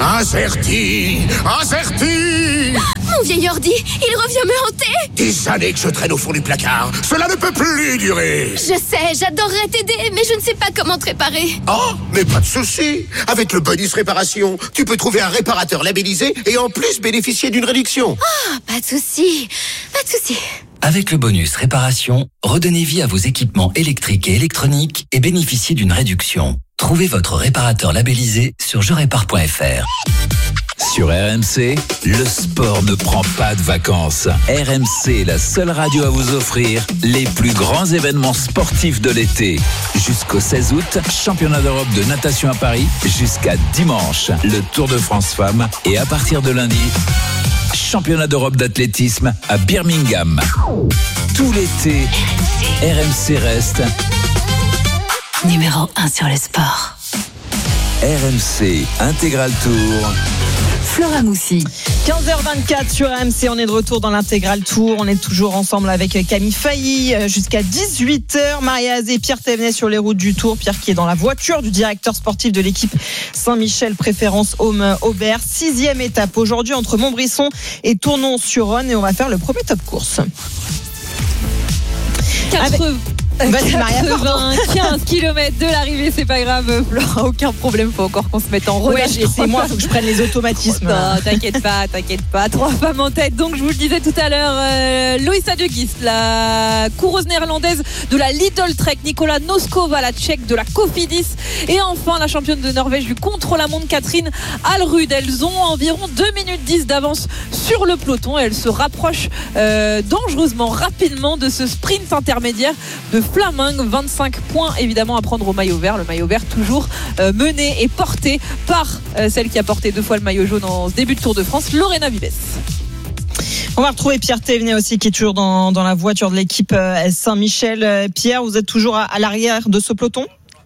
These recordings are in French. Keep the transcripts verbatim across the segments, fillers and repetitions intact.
Incerti, incerti. Mon vieil ordi, il revient me hanter. Des années que je traîne au fond du placard. Cela ne peut plus durer. Je sais, j'adorerais t'aider, mais je ne sais pas comment te réparer. Oh, mais pas de souci. Avec le bonus réparation, tu peux trouver un réparateur labellisé et en plus bénéficier d'une réduction. Ah, oh, pas de souci, pas de souci. Avec le bonus réparation, redonnez vie à vos équipements électriques et électroniques et bénéficiez d'une réduction. Trouvez votre réparateur labellisé sur je répare point f r. Sur R M C, le sport ne prend pas de vacances. R M C est la seule radio à vous offrir les plus grands événements sportifs de l'été. Jusqu'au seize août, championnat d'Europe de natation à Paris. Jusqu'à dimanche, le Tour de France Femmes. Et à partir de lundi, championnat d'Europe d'athlétisme à Birmingham. Tout l'été, R M C reste numéro un sur le sport. R M C Intégral Tour. Flora Moussi. quinze heures vingt-quatre sur R M C, on est de retour dans l'Intégral Tour. On est toujours ensemble avec Camille Failly jusqu'à dix-huit heures. Maria Azé et Pierre Thévenet sur les routes du Tour. Pierre qui est dans la voiture du directeur sportif de l'équipe Saint-Michel Préférence Home Aubert. Sixième étape aujourd'hui entre Montbrisson et Tournon-sur-Rhône. Et on va faire le premier top course. quatre-vingts Vas-y, Maria, quatre-vingt-quinze kilomètres de l'arrivée, c'est pas grave, Flora, aucun problème, faut encore qu'on se mette en relâche. Ouais, c'est moi, faut que je prenne les automatismes. Non, t'inquiète pas, t'inquiète pas, trois femmes en tête. Donc je vous le disais tout à l'heure, euh, Loïsa de Guist, la coureuse néerlandaise de la Lidl Trek, Nicola Noskova, la tchèque de la Cofidis, et enfin la championne de Norvège du contre-la-montre Catherine Alrud. Elles ont environ deux minutes dix d'avance sur le peloton et elles se rapprochent euh, dangereusement, rapidement de ce sprint intermédiaire de Flaming. Vingt-cinq points évidemment à prendre au maillot vert. Le maillot vert toujours euh, mené et porté par euh, celle qui a porté deux fois le maillot jaune en ce début de Tour de France, Lorena Vives. On va retrouver Pierre Thévenet aussi qui est toujours dans, dans la voiture de l'équipe Saint-Michel. Pierre, vous êtes toujours à, à l'arrière de ce peloton ?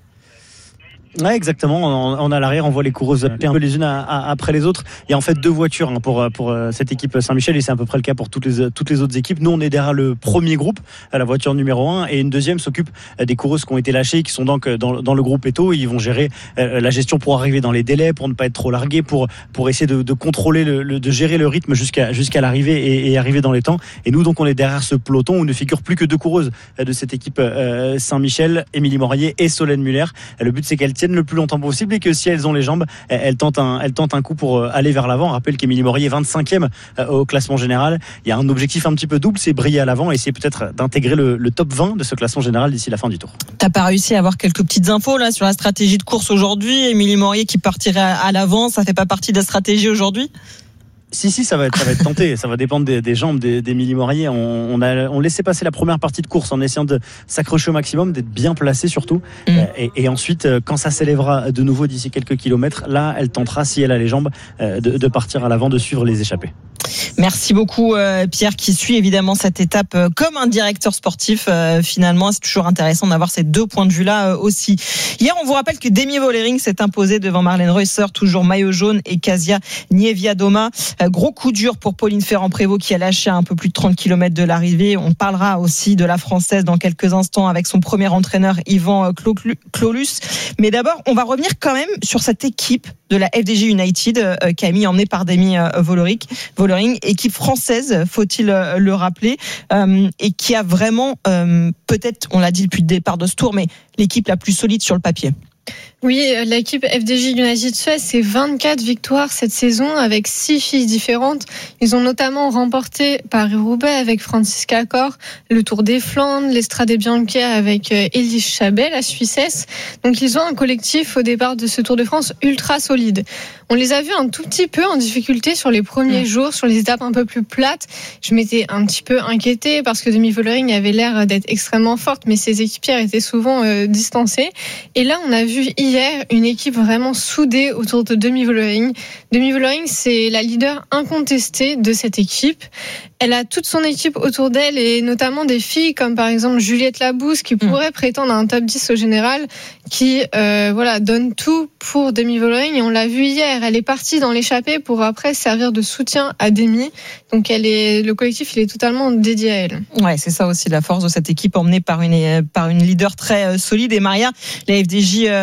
Ouais, exactement. On, on a à l'arrière, on voit les coureuses un peu les unes à, à, après les autres. Il y a en fait deux voitures hein, pour pour cette équipe Saint-Michel et c'est à peu près le cas pour toutes les toutes les autres équipes. Nous, on est derrière le premier groupe, la voiture numéro un, et une deuxième s'occupe des coureuses qui ont été lâchées, qui sont donc dans, dans le groupe Eto. Ils vont gérer euh, la gestion pour arriver dans les délais, pour ne pas être trop largués, pour pour essayer de, de contrôler le, le de gérer le rythme jusqu'à jusqu'à l'arrivée et, et arriver dans les temps. Et nous, donc, on est derrière ce peloton où ne figurent plus que deux coureuses de cette équipe euh, Saint-Michel, Émilie Morier et Solène Muller. Le but, c'est qu'elles tiennent le plus longtemps possible et que si elles ont les jambes, elles tentent un, elles tentent un coup pour aller vers l'avant. On rappelle qu'Émilie Morier est vingt-cinquième au classement général. Il y a un objectif un petit peu double, c'est briller à l'avant et essayer peut-être d'intégrer le, le top vingt de ce classement général d'ici la fin du tour. T'as pas réussi à avoir quelques petites infos là sur la stratégie de course aujourd'hui? Émilie Morier qui partirait à l'avant, ça fait pas partie de la stratégie aujourd'hui? Si, si, ça va être, ça va être tenté. Ça va dépendre des, des jambes d'Émilie Morier. On, on a, on laissait passer la première partie de course en essayant de s'accrocher au maximum, d'être bien placé surtout. Mmh. Et, et ensuite, quand ça s'élèvera de nouveau d'ici quelques kilomètres, là, elle tentera, si elle a les jambes, de, de partir à l'avant, de suivre les échappées. Merci beaucoup euh, Pierre qui suit évidemment cette étape euh, comme un directeur sportif euh, finalement. C'est toujours intéressant d'avoir ces deux points de vue là euh, aussi. Hier on vous rappelle que Demi Vollering s'est imposée devant Marlène Reusser, toujours maillot jaune, et Kasia Niewiadoma. Euh, gros coup dur pour Pauline Ferrand-Prévot qui a lâché à un peu plus de trente kilomètres de l'arrivée. On parlera aussi de la Française dans quelques instants avec son premier entraîneur Yvan Clolus. Mais d'abord on va revenir quand même sur cette équipe de la F D J United, euh, Camille, emmenée par Demi euh, Vollering, Vollering, équipe française, faut-il euh, le rappeler, euh, et qui a vraiment, euh, peut-être, on l'a dit depuis le départ de ce tour, mais l'équipe la plus solide sur le papier. Oui, l'équipe F D J United Suez, c'est vingt-quatre victoires cette saison avec six filles différentes. Ils ont notamment remporté Paris-Roubaix avec Franziska Akor, le Tour des Flandres, l'Estrade Bianche avec Élise Chabet, la Suissesse. Donc ils ont un collectif au départ de ce Tour de France ultra solide. On les a vus un tout petit peu en difficulté sur les premiers mmh. jours, sur les étapes un peu plus plates. Je m'étais un petit peu inquiétée parce que Demi Vollering avait l'air d'être extrêmement forte, mais ses équipières étaient souvent euh, distancées. Et là, on a vu hier une équipe vraiment soudée autour de Demi Vollering. Demi Vollering, c'est la leader incontestée de cette équipe. Elle a toute son équipe autour d'elle et notamment des filles comme par exemple Juliette Labousse qui pourrait mmh. prétendre à un top dix au général, qui euh, voilà donne tout pour Demi Vollering. Et on l'a vu hier, elle est partie dans l'échappée pour après servir de soutien à Demi. Donc elle est, le collectif il est totalement dédié à elle. Ouais, c'est ça aussi la force de cette équipe emmenée par une par une leader très solide. Et Maria, la F D J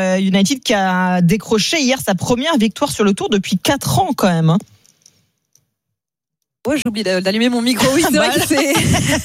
United qui a décroché hier sa première victoire sur le Tour depuis quatre ans quand même. Hein. Ouais, j'oublie d'allumer mon micro. Oui, c'est vrai que c'est.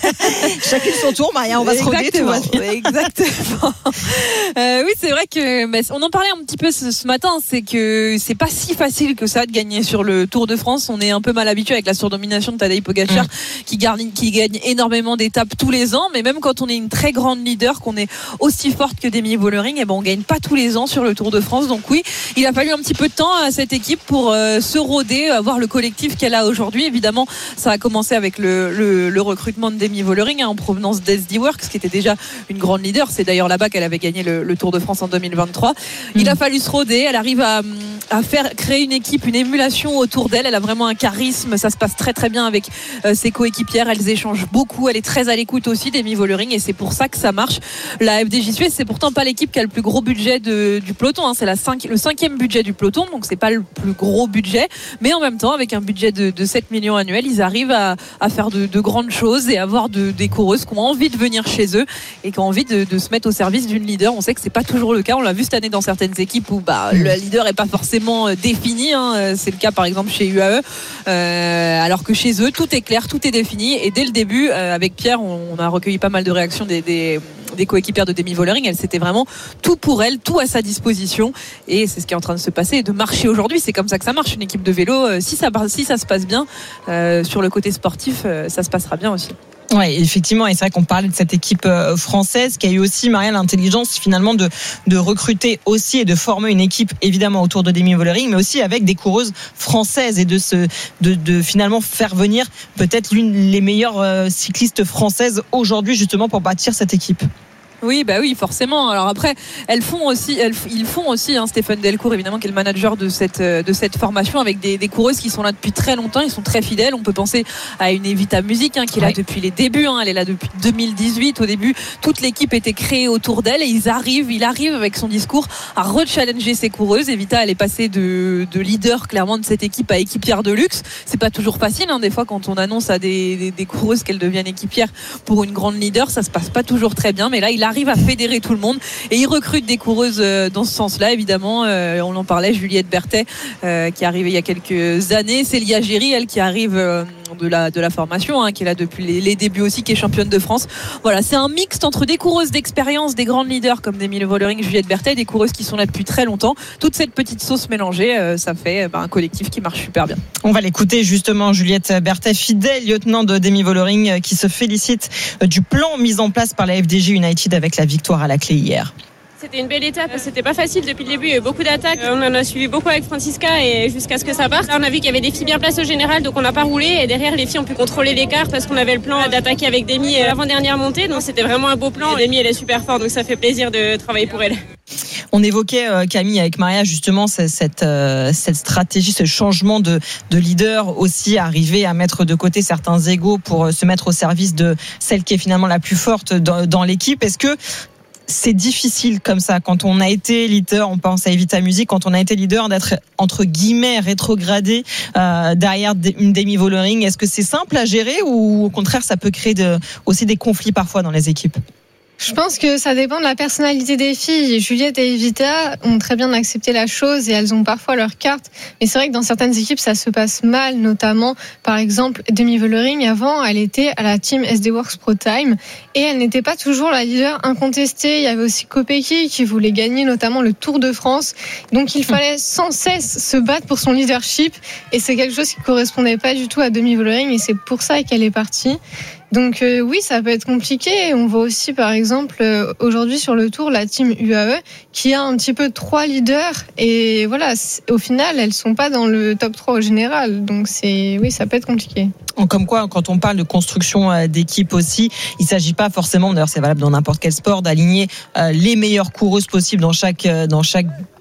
Chacune son tour, Maria, on va Exactement. se roder, tout va bien. Exactement. Euh, oui, c'est vrai que, bah, on en parlait un petit peu ce, ce matin, c'est que c'est pas si facile que ça de gagner sur le Tour de France. On est un peu mal habitué avec la surdomination de Tadej Pogacar, mmh. qui gagne, qui gagne énormément d'étapes tous les ans, mais même quand on est une très grande leader, qu'on est aussi forte que Demi Vollering, et ben, on gagne pas tous les ans sur le Tour de France. Donc oui, il a fallu un petit peu de temps à cette équipe pour euh, se roder, avoir le collectif qu'elle a aujourd'hui. Évidemment, ça a commencé avec le, le, le recrutement de Demi Vollering hein, en provenance d'S D Works, qui était déjà une grande leader. C'est d'ailleurs là-bas qu'elle avait gagné le, le Tour de France en deux mille vingt-trois. Mmh. Il a fallu se roder. Elle arrive à, à faire créer une équipe, une émulation autour d'elle. Elle a vraiment un charisme. Ça se passe très très bien avec euh, ses coéquipières. Elles échangent beaucoup. Elle est très à l'écoute aussi, Demi Vollering, et c'est pour ça que ça marche. La F D J Suez, c'est pourtant pas l'équipe qui a le plus gros budget de, du peloton. Hein. C'est la cinq, le cinquième budget du peloton, donc c'est pas le plus gros budget, mais en même temps, avec un budget de, de sept millions annuels, ils arrivent à, à faire de, de grandes choses et avoir de, des coureuses qui ont envie de venir chez eux et qui ont envie de, de se mettre au service d'une leader. On sait que c'est pas toujours le cas. On l'a vu cette année dans certaines équipes où bah, le leader est pas forcément défini. Hein. C'est le cas par exemple chez U A E. Euh, alors que chez eux, tout est clair, tout est défini. Et dès le début, euh, avec Pierre, on, on a recueilli pas mal de réactions des, des des coéquipières de Demi Vollering. Elle, c'était vraiment tout pour elle, tout à sa disposition, et c'est ce qui est en train de se passer et de marcher aujourd'hui. C'est comme ça que ça marche, une équipe de vélo. Si ça, si ça se passe bien euh, sur le côté sportif, euh, ça se passera bien aussi. Oui, effectivement, et c'est vrai qu'on parlait de cette équipe française qui a eu aussi, Maria, l'intelligence finalement de, de recruter aussi et de former une équipe évidemment autour de Demi Vollering, mais aussi avec des coureuses françaises et de se, de, de finalement faire venir peut-être l'une des meilleures cyclistes françaises aujourd'hui justement pour bâtir cette équipe. Oui, bah oui, forcément. Alors après, elles font aussi, elles, ils font aussi, hein, Stéphane Delcourt, évidemment, qui est le manager de cette de cette formation, avec des, des coureuses qui sont là depuis très longtemps. Ils sont très fidèles. On peut penser à une Evita Music, hein, qui est là ouais. depuis les débuts. Hein, elle est là depuis deux mille dix-huit. Au début, toute l'équipe était créée autour d'elle, et ils arrivent, il arrive avec son discours à rechallenger ses coureuses. Evita, elle est passée de de leader clairement de cette équipe à équipière de luxe. C'est pas toujours facile, hein, des fois quand on annonce à des des, des coureuses qu'elles deviennent équipières pour une grande leader, ça se passe pas toujours très bien. Mais là, il arrive à fédérer tout le monde et il recrute des coureuses dans ce sens-là, évidemment. Euh, on en parlait, Juliette Berthet euh, qui est arrivée il y a quelques années, Célia Géry, elle qui arrive euh, de la de la formation, hein, qui est là depuis les, les débuts aussi, qui est championne de France. Voilà, c'est un mixte entre des coureuses d'expérience, des grandes leaders comme Demi Vollering, Juliette Berthet, et des coureuses qui sont là depuis très longtemps. Toute cette petite sauce mélangée, euh, ça fait bah, un collectif qui marche super bien. On va l'écouter justement, Juliette Berthet, fidèle lieutenant de Demi Vollering, qui se félicite du plan mis en place par la F D J United avec la victoire à la clé hier. C'était une belle étape, c'était pas facile depuis le début, il y a eu beaucoup d'attaques, on en a suivi beaucoup avec Francisca et jusqu'à ce que ça parte. Là on a vu qu'il y avait des filles bien placées au général, donc on n'a pas roulé, et derrière les filles ont pu contrôler l'écart parce qu'on avait le plan d'attaquer avec Demi l'avant-dernière montée, donc c'était vraiment un beau plan. Demi elle est super forte, donc ça fait plaisir de travailler pour elle. On évoquait, euh, Camille, avec Maria, justement cette, euh, cette stratégie, ce changement de, de leader, aussi arriver à mettre de côté certains égos pour se mettre au service de celle qui est finalement la plus forte dans, dans l'équipe. Est-ce que c'est difficile comme ça, quand on a été leader, on pense à Evita Music, quand on a été leader, d'être entre guillemets rétrogradé euh, derrière une Demi Vollering? Est-ce que c'est simple à gérer, ou au contraire ça peut créer de, aussi des conflits parfois dans les équipes? Je pense que ça dépend de la personnalité des filles. Juliette et Evita ont très bien accepté la chose et elles ont parfois leur carte. Mais c'est vrai que dans certaines équipes, ça se passe mal, notamment, par exemple, Demi Vollering, avant, elle était à la team S D Works Pro Time et elle n'était pas toujours la leader incontestée. Il y avait aussi Kopecky qui voulait gagner notamment le Tour de France. Donc il fallait sans cesse se battre pour son leadership, et c'est quelque chose qui correspondait pas du tout à Demi Vollering, et c'est pour ça qu'elle est partie. Donc euh, oui, ça peut être compliqué. On voit aussi par exemple euh, aujourd'hui sur le Tour la team U A E qui a un petit peu trois leaders, et voilà, au final elles sont pas dans le top trois au général. Donc c'est oui, ça peut être compliqué. Comme quoi, quand on parle de construction d'équipe aussi, il ne s'agit pas forcément, d'ailleurs c'est valable dans n'importe quel sport, d'aligner les meilleures coureuses possibles dans chaque dans chaque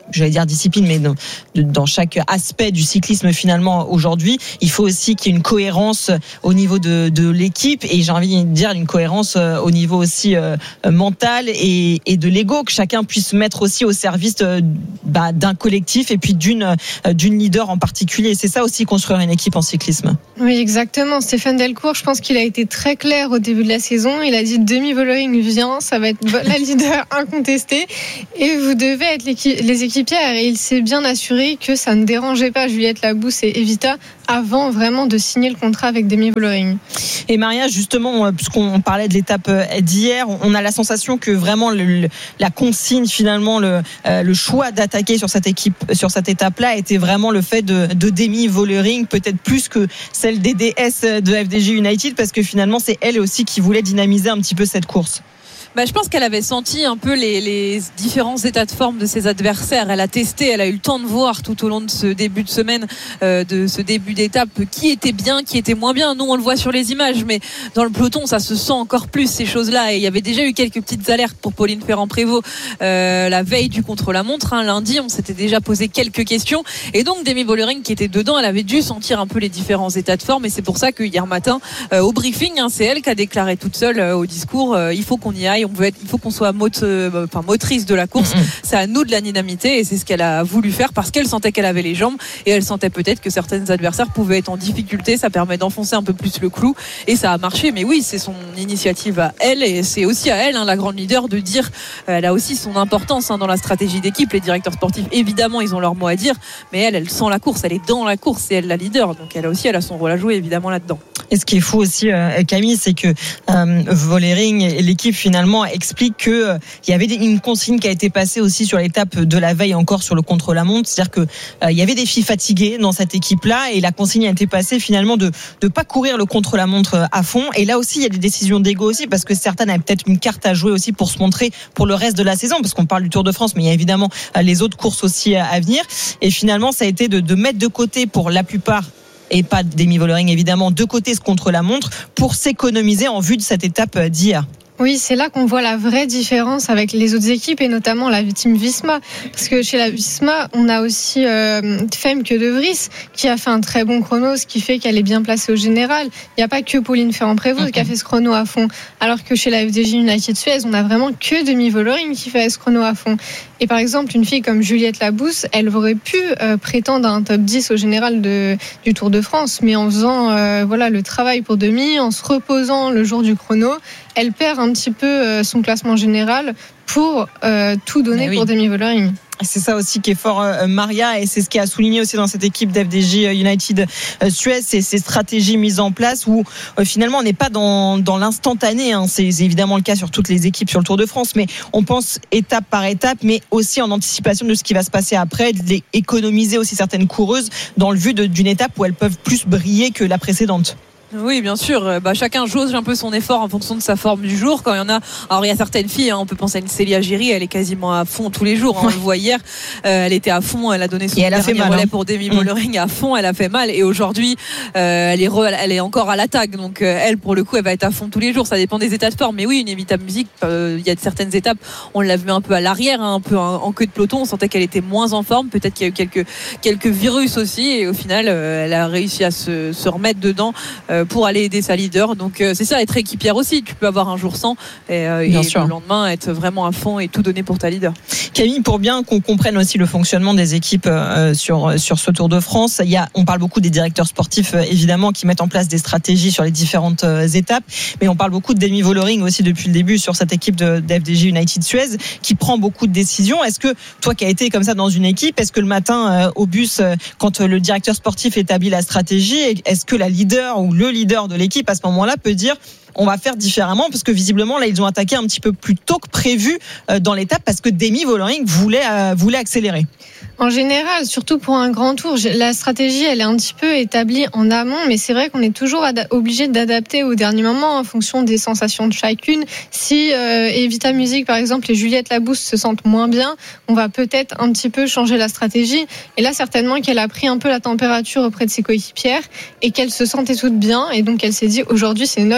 j'allais dire discipline, mais dans, dans chaque aspect du cyclisme finalement aujourd'hui, il faut aussi qu'il y ait une cohérence au niveau de, de l'équipe et j'ai envie de dire une cohérence au niveau aussi euh, mental et, et de l'ego, que chacun puisse mettre aussi au service de, bah, d'un collectif et puis d'une, d'une leader en particulier. C'est ça aussi construire une équipe en cyclisme. Oui, exactement. Stéphane Delcourt, je pense qu'il a été très clair au début de la saison. Il a dit Demi Vollering vient, ça va être la leader incontestée et vous devez être les équipières. Et il s'est bien assuré que ça ne dérangeait pas Juliette Labousse et Evita avant vraiment de signer le contrat avec Demi Vollering. Et Maria, justement, puisqu'on parlait de l'étape d'hier, on a la sensation que vraiment le, la consigne finalement, le, le choix d'attaquer sur cette équipe, sur cette étape-là, était vraiment le fait de, de Demi Vollering, peut-être plus que celle des D S de F D J United, parce que finalement c'est elle aussi qui voulait dynamiser un petit peu cette course. Bah, je pense qu'elle avait senti un peu les, les différents états de forme de ses adversaires. Elle a testé, elle a eu le temps de voir tout au long de ce début de semaine, euh, de ce début d'étape, qui était bien, qui était moins bien. Nous, on le voit sur les images, mais dans le peloton, ça se sent encore plus, ces choses-là. Et il y avait déjà eu quelques petites alertes pour Pauline Ferrand-Prévot euh, la veille du contre-la-montre. Hein, lundi, on s'était déjà posé quelques questions. Et donc, Demi Vollering, qui était dedans, elle avait dû sentir un peu les différents états de forme. Et c'est pour ça que hier matin, euh, au briefing, hein, c'est elle qui a déclaré toute seule euh, au discours, euh, il faut qu'on y aille. On veut être, il faut qu'on soit mote, euh, enfin, motrice de la course. Mm-hmm. C'est à nous de la dynamiter et c'est ce qu'elle a voulu faire parce qu'elle sentait qu'elle avait les jambes et elle sentait peut-être que certains adversaires pouvaient être en difficulté. Ça permet d'enfoncer un peu plus le clou et ça a marché. Mais oui, c'est son initiative à elle et c'est aussi à elle, hein, la grande leader, de dire. Euh, elle a aussi son importance hein, dans la stratégie d'équipe. Les directeurs sportifs, évidemment, ils ont leur mot à dire, mais elle, elle sent la course, elle est dans la course, c'est elle la leader. Donc elle aussi, elle a son rôle à jouer évidemment là-dedans. Et ce qui est fou aussi, euh, Camille, c'est que euh, Vollering et l'équipe finalement expliquent que euh, il y avait une consigne qui a été passée aussi sur l'étape de la veille encore sur le contre-la-montre, c'est-à-dire que euh, il y avait des filles fatiguées dans cette équipe-là et la consigne a été passée finalement de de pas courir le contre-la-montre à fond. Et là aussi, il y a des décisions d'ego aussi parce que certaines avaient peut-être une carte à jouer aussi pour se montrer pour le reste de la saison, parce qu'on parle du Tour de France, mais il y a évidemment euh, les autres courses aussi à, à venir. Et finalement, ça a été de, de mettre de côté pour la plupart, et pas Demi Vollering évidemment, de côté ce contre-la-montre pour s'économiser en vue de cette étape d'hier. Oui, c'est là qu'on voit la vraie différence avec les autres équipes et notamment la team Visma. Parce que chez la Visma, on a aussi euh, Femke de Vries qui a fait un très bon chrono, ce qui fait qu'elle est bien placée au général. Il n'y a pas que Pauline Ferrand-Prévot okay. qui a fait ce chrono à fond. Alors que chez la F D J United Suez, on a vraiment que Demi Vollering qui fait ce chrono à fond. Et par exemple, une fille comme Juliette Labousse, elle aurait pu euh, prétendre à un top dix au général de, du Tour de France, mais en faisant euh, voilà, le travail pour Demi, en se reposant le jour du chrono, elle perd un petit peu son classement général pour euh, tout donner oui. pour Demi Vollering. C'est ça aussi qui est fort, euh, Maria, et c'est ce qui a souligné aussi dans cette équipe d'F D J United euh, Suez, c'est ces stratégies mises en place où euh, finalement on n'est pas dans, dans l'instantané, hein. c'est, c'est évidemment le cas sur toutes les équipes sur le Tour de France, mais on pense étape par étape, mais aussi en anticipation de ce qui va se passer après, d'économiser aussi certaines coureuses dans le but de, d'une étape où elles peuvent plus briller que la précédente. Oui, bien sûr. Bah, chacun jauge un peu son effort en fonction de sa forme du jour. Quand il y en a, alors il y a certaines filles, hein, on peut penser à une Célia Giry, elle est quasiment à fond tous les jours. Hein, on le voit hier, euh, elle était à fond, elle a donné son et elle a dernier fait mal, relais hein. pour Demi Vollering mmh. à fond, elle a fait mal. Et aujourd'hui, euh, elle est re, elle est encore à l'attaque. Donc euh, elle, pour le coup, elle va être à fond tous les jours. Ça dépend des états de forme. Mais oui, une évitable musique, euh, il y a certaines étapes, on l'a vu un peu à l'arrière, hein, un peu en, en queue de peloton. On sentait qu'elle était moins en forme. Peut-être qu'il y a eu quelques quelques virus aussi. Et au final, euh, elle a réussi à se, se remettre dedans euh, pour aller aider sa leader. Donc euh, c'est ça, être équipière aussi. Tu peux avoir un jour sans et, euh, et le lendemain être vraiment à fond et tout donner pour ta leader. Camille, pour bien qu'on comprenne aussi le fonctionnement des équipes euh, sur sur ce Tour de France, il y a, on parle beaucoup des directeurs sportifs euh, évidemment qui mettent en place des stratégies sur les différentes euh, étapes, mais on parle beaucoup de Demi Vollering aussi depuis le début sur cette équipe de, de F D J United Suez qui prend beaucoup de décisions. Est-ce que toi qui as été comme ça dans une équipe, est-ce que le matin euh, au bus, euh, quand euh, le directeur sportif établit la stratégie, est-ce que la leader ou le leader de l'équipe à ce moment-là peut dire on va faire différemment, parce que visiblement là ils ont attaqué un petit peu plus tôt que prévu dans l'étape parce que Demi Vollering voulait euh, voulait accélérer. En général, surtout pour un grand tour, la stratégie elle est un petit peu établie en amont, mais c'est vrai qu'on est toujours ad- obligé d'adapter au dernier moment en fonction des sensations de chacune. Si euh, Evita Music par exemple et Juliette Labousse se sentent moins bien, on va peut-être un petit peu changer la stratégie. Et là certainement qu'elle a pris un peu la température auprès de ses coéquipières et qu'elle se sentait toutes bien, et donc elle s'est dit aujourd'hui c'est notre journée,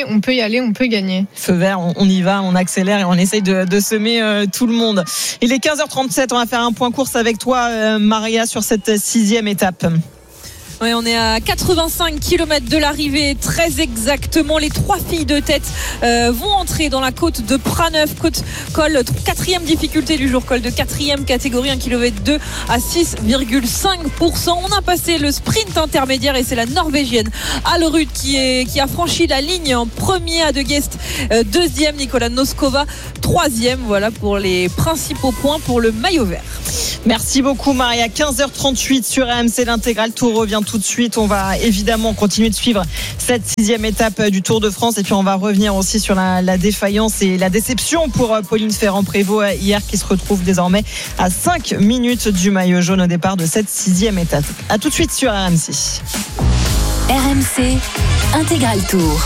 on peut y aller, on peut gagner. Feu vert, on, on y va, on accélère et on essaye de, de semer euh, tout le monde. Il est quinze heures trente-sept, on va faire un point course avec toi, euh, Maria, sur cette sixième étape. Oui, on est à quatre-vingt-cinq kilomètres de l'arrivée, très exactement. Les trois filles de tête euh, vont entrer dans la côte de Praneuf, côte col quatrième difficulté du jour, col de quatrième catégorie, un kilomètre deux à six virgule cinq pour cent. On a passé le sprint intermédiaire et c'est la Norvégienne Alrud qui, est, qui a franchi la ligne en premier à De Guest, euh, deuxième Nicolas Noskova, troisième. Voilà pour les principaux points pour le maillot vert. Merci beaucoup Maria. quinze heures trente-huit sur R M C, l'intégral Tour revient tout de suite. On va évidemment continuer de suivre cette sixième étape du Tour de France et puis on va revenir aussi sur la, la défaillance et la déception pour Pauline Ferrand-Prévot hier qui se retrouve désormais à cinq minutes du maillot jaune au départ de cette sixième étape. A tout de suite sur R M C. R M C, intégral Tour.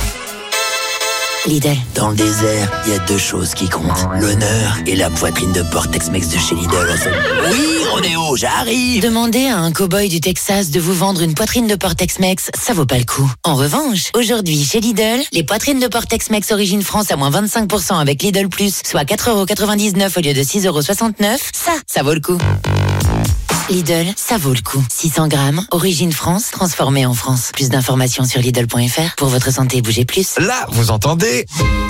Lidl. Dans le désert, il y a deux choses qui comptent. L'honneur et la poitrine de porc Tex-Mex de chez Lidl. Oui, Ronéo, j'arrive. Demander à un cow-boy du Texas de vous vendre une poitrine de porc Tex-Mex, ça vaut pas le coup. En revanche, aujourd'hui, chez Lidl, les poitrines de porc Tex-Mex Origine France à moins vingt-cinq pour cent avec Lidl Plus, soit quatre euros quatre-vingt-dix-neuf au lieu de six euros soixante-neuf, ça, ça vaut le coup. Lidl, ça vaut le coup. six cents grammes, Origine France, transformée en France. Plus d'informations sur Lidl point F R. Pour votre santé, bougez plus. Là, vous entendez ?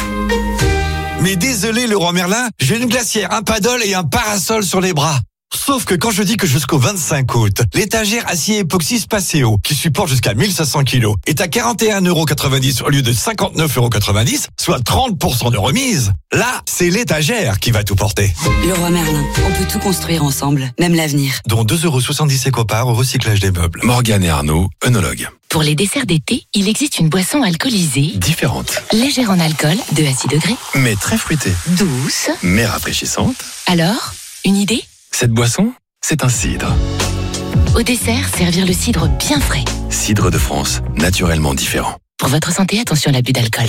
Mais désolé, Leroy Merlin, j'ai une glacière, un paddle et un parasol sur les bras. Sauf que quand je dis que jusqu'au vingt-cinq août, l'étagère acier époxy Spaceo, qui supporte jusqu'à mille cinq cents kilos, est à quarante et un euros quatre-vingt-dix au lieu de cinquante-neuf euros quatre-vingt-dix, soit trente pour cent de remise. Là, c'est l'étagère qui va tout porter. Leroy Merlin, on peut tout construire ensemble, même l'avenir. Dont deux euros soixante-dix éco-parts au recyclage des meubles. Morgane et Arnaud, œnologues. Pour les desserts d'été, il existe une boisson alcoolisée. Différente. Légère en alcool, deux à six degrés. Mais très fruitée. Douce. Mais rafraîchissante. Alors, une idée ? Cette boisson, c'est un cidre. Au dessert, servir le cidre bien frais. Cidre de France, naturellement différent. Pour votre santé, attention à l'abus d'alcool.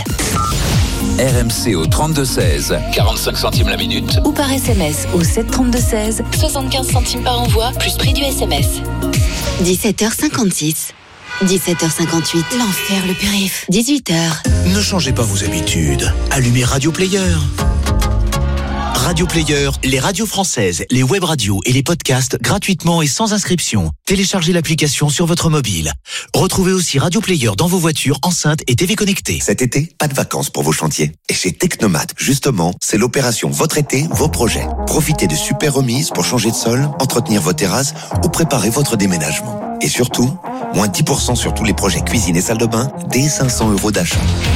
R M C au trente-deux seize, quarante-cinq centimes la minute. Ou par S M S au sept trente-deux seize, soixante-quinze centimes par envoi, plus prix du S M S. dix-sept heures cinquante-six. dix-sept heures cinquante-huit. L'enfer, le périph'. dix-huit heures. Ne changez pas vos habitudes. Allumez Radio Player. Radio Player, les radios françaises, les web radios et les podcasts gratuitement et sans inscription. Téléchargez l'application sur votre mobile. Retrouvez aussi Radio Player dans vos voitures, enceintes et T V connectées. Cet été, pas de vacances pour vos chantiers. Et chez Technomat, justement, c'est l'opération Votre été, vos projets. Profitez de super remises pour changer de sol, entretenir vos terrasses ou préparer votre déménagement. Et surtout, moins dix pour cent sur tous les projets cuisine et salle de bain, dès cinq cents euros d'achat.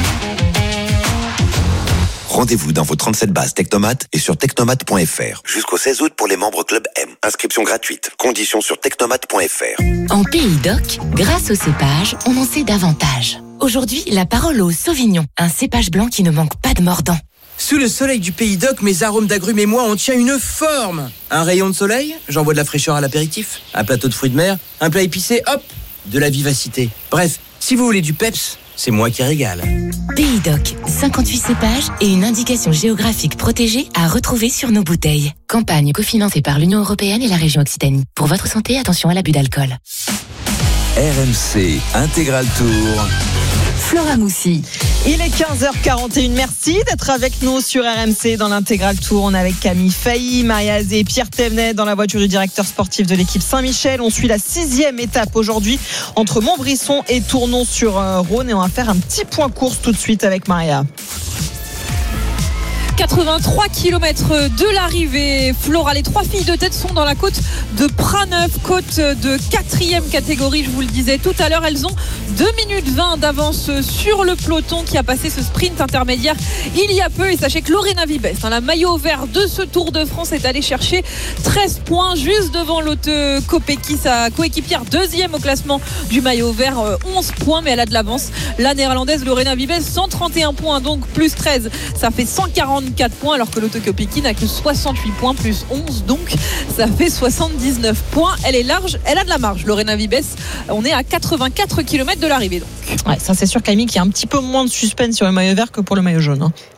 Rendez-vous dans vos trente-sept bases Technomat et sur technomat point f r. Jusqu'au seize août pour les membres Club M. Inscription gratuite. Conditions sur technomat point f r. En Pays d'Oc, grâce au cépage, on en sait davantage. Aujourd'hui, la parole au Sauvignon, un cépage blanc qui ne manque pas de mordant. Sous le soleil du Pays d'Oc, mes arômes d'agrumes et moi, on tient une forme. Un rayon de soleil, j'envoie de la fraîcheur à l'apéritif. Un plateau de fruits de mer, un plat épicé, hop, de la vivacité. Bref, si vous voulez du peps, c'est moi qui régale. Pays d'Oc, cinquante-huit cépages et une indication géographique protégée à retrouver sur nos bouteilles. Campagne cofinancée par l'Union européenne et la région Occitanie. Pour votre santé, attention à l'abus d'alcool. R M C Intégral Tour. Flora Moussi. Il est quinze heures quarante et une. Merci d'être avec nous sur R M C dans l'intégral Tour. On est avec Camille Failly, Maria Azé et Pierre Thévenet dans la voiture du directeur sportif de l'équipe Saint-Michel. On suit la sixième étape aujourd'hui entre Montbrisson et Tournon-sur-Rhône et on va faire un petit point course tout de suite avec Maria. quatre-vingt-trois kilomètres de l'arrivée. Flora, les trois filles de tête sont dans la côte de Praneuf, côte de quatrième catégorie, je vous le disais tout à l'heure. Elles ont deux minutes vingt d'avance sur le peloton qui a passé ce sprint intermédiaire il y a peu. Et sachez que Lorena Vibes, hein, la maillot vert de ce Tour de France, est allée chercher treize points juste devant Lotte Kopecky, sa coéquipière deuxième au classement du maillot vert, onze points, mais elle a de l'avance. La néerlandaise Lorena Vibes, cent trente et un points, donc plus treize, ça fait cent quarante-quatre points, alors que Lotte Kopecky n'a que soixante-huit points plus onze, donc ça fait soixante-dix-neuf points. Elle est large, elle a de la marge. Lorena Vibes, on est à quatre-vingt-quatre kilomètres de l'arrivée donc. Ouais, ça c'est sûr Camille qu'il y a un petit peu moins de suspense sur le maillot vert que pour le maillot jaune. Hein.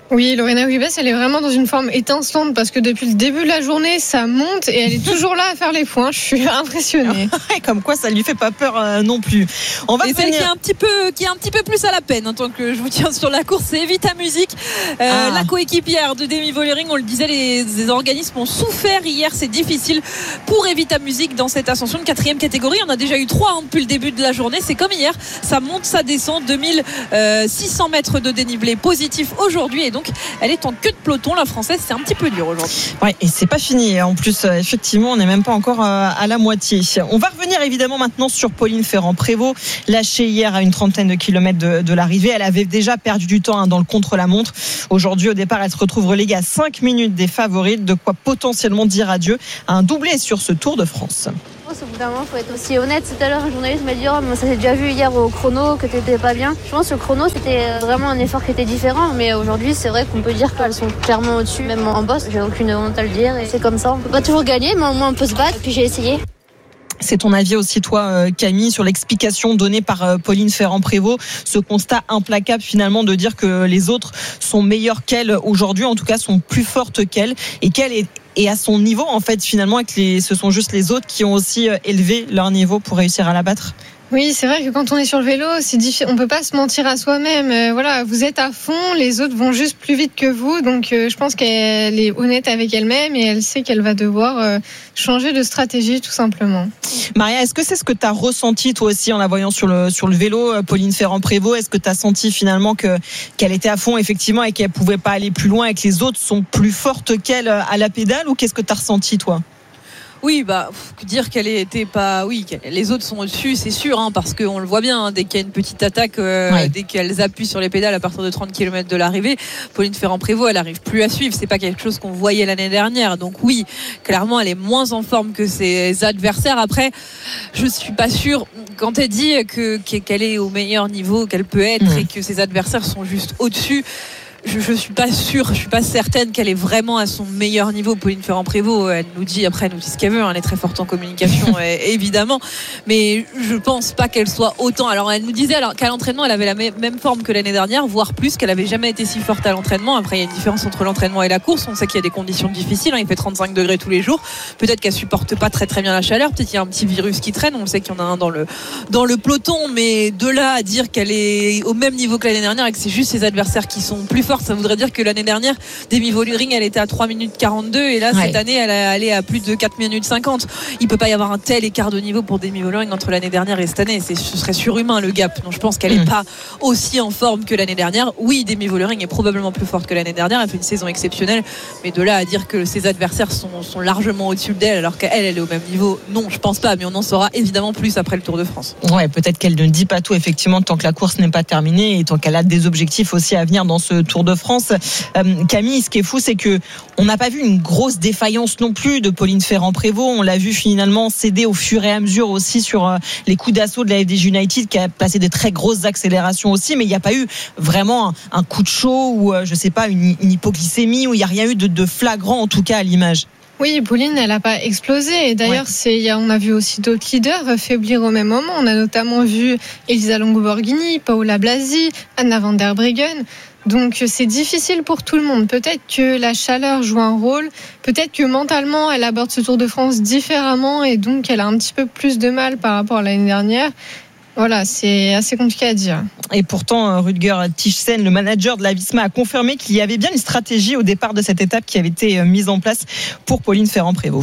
Oui, Lorena Wiebes, elle est vraiment dans une forme étincelante parce que depuis le début de la journée, ça monte et elle est toujours là à faire les points. Je suis impressionnée. Comme quoi, ça lui fait pas peur euh, non plus. On va et venir... celle qui est un petit peu, qui est un petit peu plus à la peine en tant que je vous tiens sur la course, c'est Evita Music, euh, ah. la coéquipière de Demi Vollering. On le disait, les, les organismes ont souffert hier. C'est difficile pour Evita Music dans cette ascension de quatrième catégorie. On a déjà eu trois hein, depuis le début de la journée. C'est comme hier, ça monte, ça descend. deux mille six cents mètres de dénivelé positif aujourd'hui. Et donc elle est en queue de peloton, la française. C'est un petit peu dur aujourd'hui. Ouais, et c'est pas fini en plus, effectivement, on n'est même pas encore à la moitié. On va revenir évidemment maintenant sur Pauline Ferrand-Prévot, lâchée hier à une trentaine de kilomètres de, de l'arrivée. Elle avait déjà perdu du temps hein, dans le contre-la-montre. Aujourd'hui au départ, elle se retrouve reléguée à cinq minutes des favorites, de quoi potentiellement dire adieu à un doublé sur ce Tour de France. Au bout d'un moment, il faut être aussi honnête. Tout à l'heure, un journaliste m'a dit oh, mais ça s'est déjà vu hier au chrono que t'étais pas bien. Je pense que le chrono, c'était vraiment un effort qui était différent. Mais aujourd'hui, c'est vrai qu'on peut dire qu'elles sont clairement au-dessus, même en boss. J'ai aucune honte à le dire. Et c'est comme ça. On peut pas toujours gagner, mais au moins on peut se battre. Puis j'ai essayé. C'est ton avis aussi, toi, Camille, sur l'explication donnée par Pauline Ferrand-Prévot, ce constat implacable finalement de dire que les autres sont meilleures qu'elle aujourd'hui, en tout cas sont plus fortes qu'elle, et qu'elle est et à son niveau en fait finalement, et que les, ce sont juste les autres qui ont aussi élevé leur niveau pour réussir à la battre. Oui, c'est vrai que quand on est sur le vélo, c'est difficile. On peut pas se mentir à soi-même. Euh, voilà, vous êtes à fond, les autres vont juste plus vite que vous. Donc, euh, je pense qu'elle est honnête avec elle-même et elle sait qu'elle va devoir euh, changer de stratégie, tout simplement. Maria, est-ce que c'est ce que tu as ressenti toi aussi en la voyant sur le sur le vélo, Pauline Ferrand-Prévot? Est-ce que tu as senti finalement que qu'elle était à fond effectivement et qu'elle pouvait pas aller plus loin et que les autres sont plus fortes qu'elle à la pédale, ou qu'est-ce que tu as ressenti toi? Oui, bah dire qu'elle était pas, oui, les autres sont au-dessus, c'est sûr, hein, parce qu'on le voit bien. Hein, dès qu'il y a une petite attaque, euh, ouais. dès qu'elles appuient sur les pédales à partir de trente kilomètres de l'arrivée, Pauline Ferrand-Prévot, elle arrive plus à suivre. C'est pas quelque chose qu'on voyait l'année dernière. Donc oui, clairement, elle est moins en forme que ses adversaires. Après, je suis pas sûre quand elle dit que qu'elle est au meilleur niveau qu'elle peut être mmh. et que ses adversaires sont juste au-dessus. Je, je suis pas sûre, je suis pas certaine qu'elle est vraiment à son meilleur niveau. Pauline Ferrand-Prévot, elle nous dit, après elle nous dit ce qu'elle veut, hein, elle est très forte en communication évidemment, mais je pense pas qu'elle soit autant. Alors elle nous disait alors, qu'à l'entraînement elle avait la même forme que l'année dernière, voire plus, qu'elle avait jamais été si forte à l'entraînement. Après il y a une différence entre l'entraînement et la course, on sait qu'il y a des conditions difficiles, hein, il fait trente-cinq degrés tous les jours, peut-être qu'elle supporte pas très très bien la chaleur, peut-être qu'il y a un petit virus qui traîne, on sait qu'il y en a un dans le, dans le peloton, mais de là à dire qu'elle est au même niveau que l'année dernière et que c'est juste ses adversaires qui sont plus forts, ça voudrait dire que l'année dernière, Demi Vollering, elle était à trois minutes quarante-deux et là, ouais. cette année, elle est allée à plus de quatre minutes cinquante. Il peut pas y avoir un tel écart de niveau pour Demi Vollering entre l'année dernière et cette année. C'est, ce serait surhumain le gap. Donc je pense qu'elle n'est mmh. pas aussi en forme que l'année dernière. Oui, Demi Vollering est probablement plus forte que l'année dernière. Elle fait une saison exceptionnelle. Mais de là à dire que ses adversaires sont, sont largement au-dessus d'elle alors qu'elle, elle est au même niveau, non, je pense pas. Mais on en saura évidemment plus après le Tour de France. Ouais, peut-être qu'elle ne dit pas tout, effectivement, tant que la course n'est pas terminée et tant qu'elle a des objectifs aussi à venir dans ce Tour de France. Euh, Camille, ce qui est fou, c'est que on n'a pas vu une grosse défaillance non plus de Pauline Ferrand-Prévot. On l'a vu finalement céder au fur et à mesure aussi sur euh, les coups d'assaut de la F D J United, qui a passé de très grosses accélérations aussi, mais il n'y a pas eu vraiment un, un coup de chaud ou euh, je sais pas une, une hypoglycémie, où il n'y a rien eu de, de flagrant en tout cas à l'image. Oui, Pauline, elle n'a pas explosé. Et d'ailleurs, ouais. c'est, y a, on a vu aussi d'autres leaders faiblir au même moment. On a notamment vu Elisa Longo-Borghini, Paola Blasi, Anna van der Breggen. Donc c'est difficile pour tout le monde. Peut-être que la chaleur joue un rôle. Peut-être que mentalement, elle aborde ce Tour de France différemment et donc elle a un petit peu plus de mal par rapport à l'année dernière. Voilà, c'est assez compliqué à dire. Et pourtant, Rutger Tichsen, le manager de la Visma, a confirmé qu'il y avait bien une stratégie au départ de cette étape qui avait été mise en place pour Pauline Ferrand-Prévot.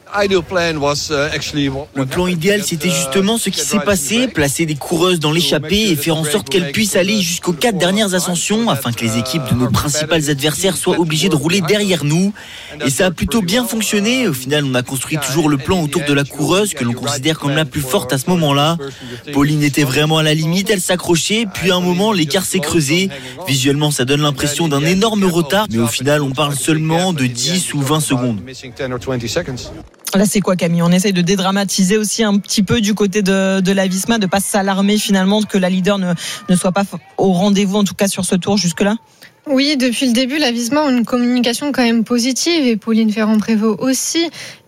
Le plan idéal, c'était justement ce qui s'est passé, placer des coureuses dans l'échappée et faire en sorte qu'elles puissent aller jusqu'aux quatre dernières ascensions afin que les équipes de nos principales adversaires soient obligées de rouler derrière nous. Et ça a plutôt bien fonctionné. Au final, on a construit toujours le plan autour de la coureuse que l'on considère comme la plus forte à ce moment-là. Pauline était vraiment à la limite, elle s'accrochait, puis à un moment, l'écart s'est creusé. Visuellement, ça donne l'impression d'un énorme retard, mais au final, on parle seulement de dix ou vingt secondes. Là, c'est quoi, Camille? On essaye de dédramatiser aussi un petit peu du côté de, de la Visma, de ne pas s'alarmer finalement que la leader ne, ne soit pas au rendez-vous, en tout cas sur ce tour jusque-là? Oui, depuis le début, la Visma a une communication quand même positive et Pauline Ferrand-Prévot aussi.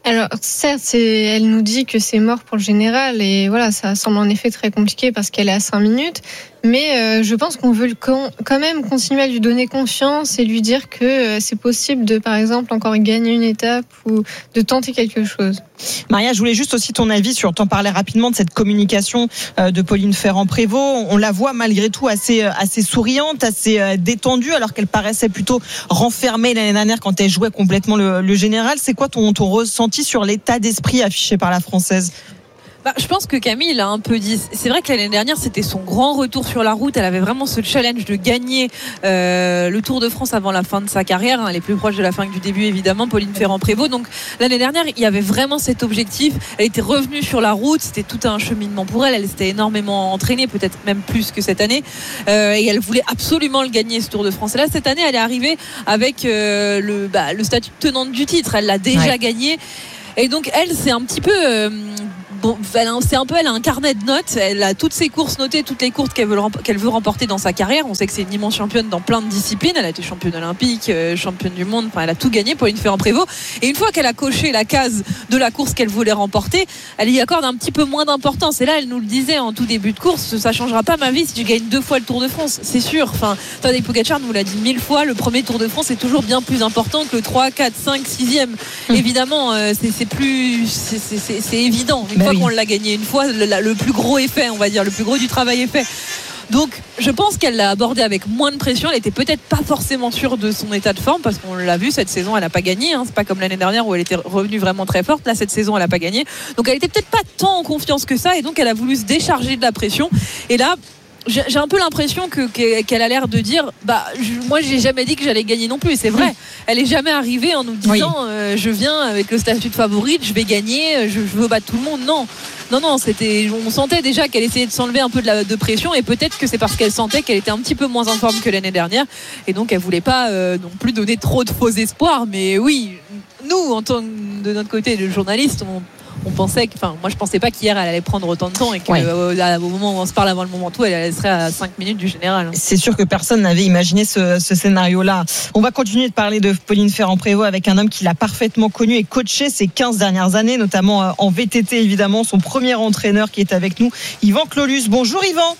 Alors certes, c'est, elle nous dit que c'est mort pour le général et voilà, ça semble en effet très compliqué parce qu'elle est à cinq minutes. Mais euh, je pense qu'on veut quand même continuer à lui donner confiance et lui dire que euh, c'est possible de, par exemple, encore gagner une étape ou de tenter quelque chose. Maria, je voulais juste aussi ton avis sur, t'en parlais rapidement de cette communication euh, de Pauline Ferrand-Prévot. On la voit malgré tout assez, assez souriante, assez euh, détendue, alors qu'elle paraissait plutôt renfermée l'année dernière quand elle jouait complètement le, le général. C'est quoi ton, ton ressenti sur l'état d'esprit affiché par la Française ? Bah, je pense que Camille l'a un peu dit. C'est vrai que l'année dernière, c'était son grand retour sur la route. Elle avait vraiment ce challenge de gagner euh, le Tour de France avant la fin de sa carrière. Elle est plus proche de la fin que du début, évidemment, Pauline Ferrand-Prévôt. Donc l'année dernière, il y avait vraiment cet objectif. Elle était revenue sur la route. C'était tout un cheminement pour elle. Elle s'était énormément entraînée, peut-être même plus que cette année. Euh, et elle voulait absolument le gagner, ce Tour de France. Et là, cette année, elle est arrivée avec euh, le, bah, le statut de tenante du titre. Elle l'a déjà ouais. gagné. Et donc, elle, c'est un petit peu... Euh, Bon, elle a, c'est un peu, elle a un carnet de notes. Elle a toutes ses courses notées, toutes les courses qu'elle veut, qu'elle veut remporter dans sa carrière. On sait que c'est une immense championne dans plein de disciplines. Elle a été championne olympique, euh, championne du monde. Enfin, elle a tout gagné, Pauline Ferrand-Prévôt. Et une fois qu'elle a coché la case de la course qu'elle voulait remporter, elle y accorde un petit peu moins d'importance. Et là, elle nous le disait en tout début de course, ça changera pas ma vie si je gagne deux fois le Tour de France. C'est sûr. Enfin, Tadej Pogačar nous l'a dit mille fois. Le premier Tour de France est toujours bien plus important que le trois, quatre, cinq, sixième. Mmh. Évidemment, euh, c'est, c'est plus, c'est, c'est, c'est, c'est évident. Une bah fois oui. qu'on l'a gagné une fois, Le, le plus gros effet, on va dire, le plus gros du travail est fait. Donc je pense qu'elle l'a abordé avec moins de pression. Elle était peut-être pas forcément sûre de son état de forme parce qu'on l'a vu, cette saison elle n'a pas gagné, hein. C'est pas comme l'année dernière où elle était revenue vraiment très forte. Là cette saison elle n'a pas gagné, donc elle était peut-être pas tant en confiance que ça et donc elle a voulu se décharger de la pression. Et là j'ai, j'ai un peu l'impression que, qu'elle a l'air de dire bah je, moi j'ai jamais dit que j'allais gagner non plus. Et c'est vrai, oui. Elle est jamais arrivée en nous disant oui. euh, je viens avec le statut de favorite, je vais gagner, je, je veux battre tout le monde. Non Non, non, c'était, on sentait déjà qu'elle essayait de s'enlever un peu de, la, de pression et peut-être que c'est parce qu'elle sentait qu'elle était un petit peu moins en forme que l'année dernière et donc elle voulait pas euh, non plus donner trop de faux espoirs. Mais oui, nous, en tant que de notre côté de journalistes, on, on pensait que, enfin, moi je pensais pas qu'hier elle allait prendre autant de temps et qu'au ouais. euh, moment où on se parle avant le moment tout, elle, elle serait à cinq minutes du général. C'est sûr que personne n'avait imaginé ce, ce scénario-là. On va continuer de parler de Pauline Ferrand-Prévot avec un homme qui l'a parfaitement connu et coaché ces quinze dernières années, notamment en V T T évidemment, son premier entraîneur qui est avec nous, Yvan Clolus. Bonjour Yvan.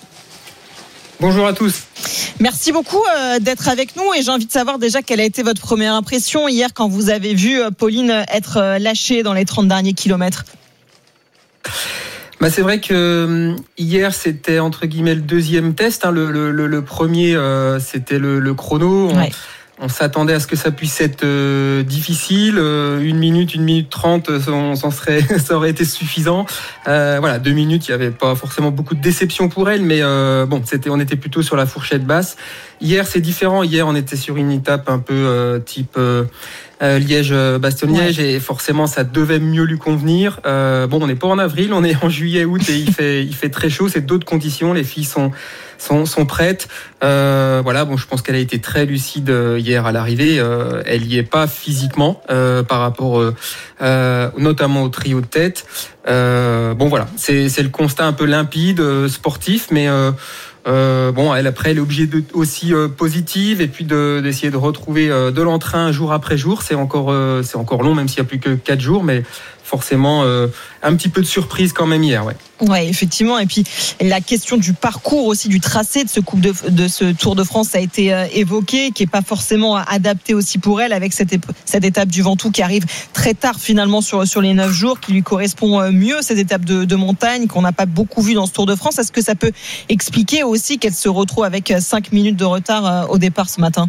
Bonjour à tous. Merci beaucoup euh, d'être avec nous et j'ai envie de savoir déjà quelle a été votre première impression hier quand vous avez vu euh, Pauline être euh, lâchée dans les trente derniers kilomètres. Bah c'est vrai que hier c'était entre guillemets le deuxième test, hein. le, le, le, le premier euh, c'était le, le chrono. On, ouais. on s'attendait à ce que ça puisse être euh, difficile. Euh, une minute, une minute trente, on, on serait, ça aurait été suffisant. Euh, voilà, deux minutes, il n'y avait pas forcément beaucoup de déception pour elle, mais euh, bon, c'était, on était plutôt sur la fourchette basse. Hier, c'est différent. Hier, on était sur une étape un peu euh, type euh, euh, Liège-Bastogne-Liège ouais. et forcément, ça devait mieux lui convenir. Euh, bon, on n'est pas en avril, on est en juillet, août et il fait, il fait très chaud. C'est d'autres conditions. Les filles sont sont, sont prêtes. Euh, voilà, bon, je pense qu'elle a été très lucide hier à l'arrivée. Euh, elle y est pas physiquement euh, par rapport, euh, euh, notamment au trio de tête. Euh, bon, voilà, c'est, c'est le constat un peu limpide, euh, sportif, mais euh, Euh, bon, elle après elle est obligée de aussi euh, positive et puis de, d'essayer de retrouver euh, de l'entrain jour après jour. C'est encore euh, c'est encore long, même s'il y a plus que quatre jours, mais forcément euh, un petit peu de surprise quand même hier, ouais. Ouais, effectivement. Et puis la question du parcours aussi, du tracé de ce coupe de, de ce Tour de France a été euh, évoquée, qui est pas forcément adapté aussi pour elle avec cette, ép- cette étape du Ventoux qui arrive très tard finalement sur sur les neuf jours, qui lui correspond mieux, cette étape de, de montagne qu'on n'a pas beaucoup vu dans ce Tour de France. Est-ce que ça peut expliquer aussi qu'elle se retrouve avec cinq minutes de retard au départ ce matin?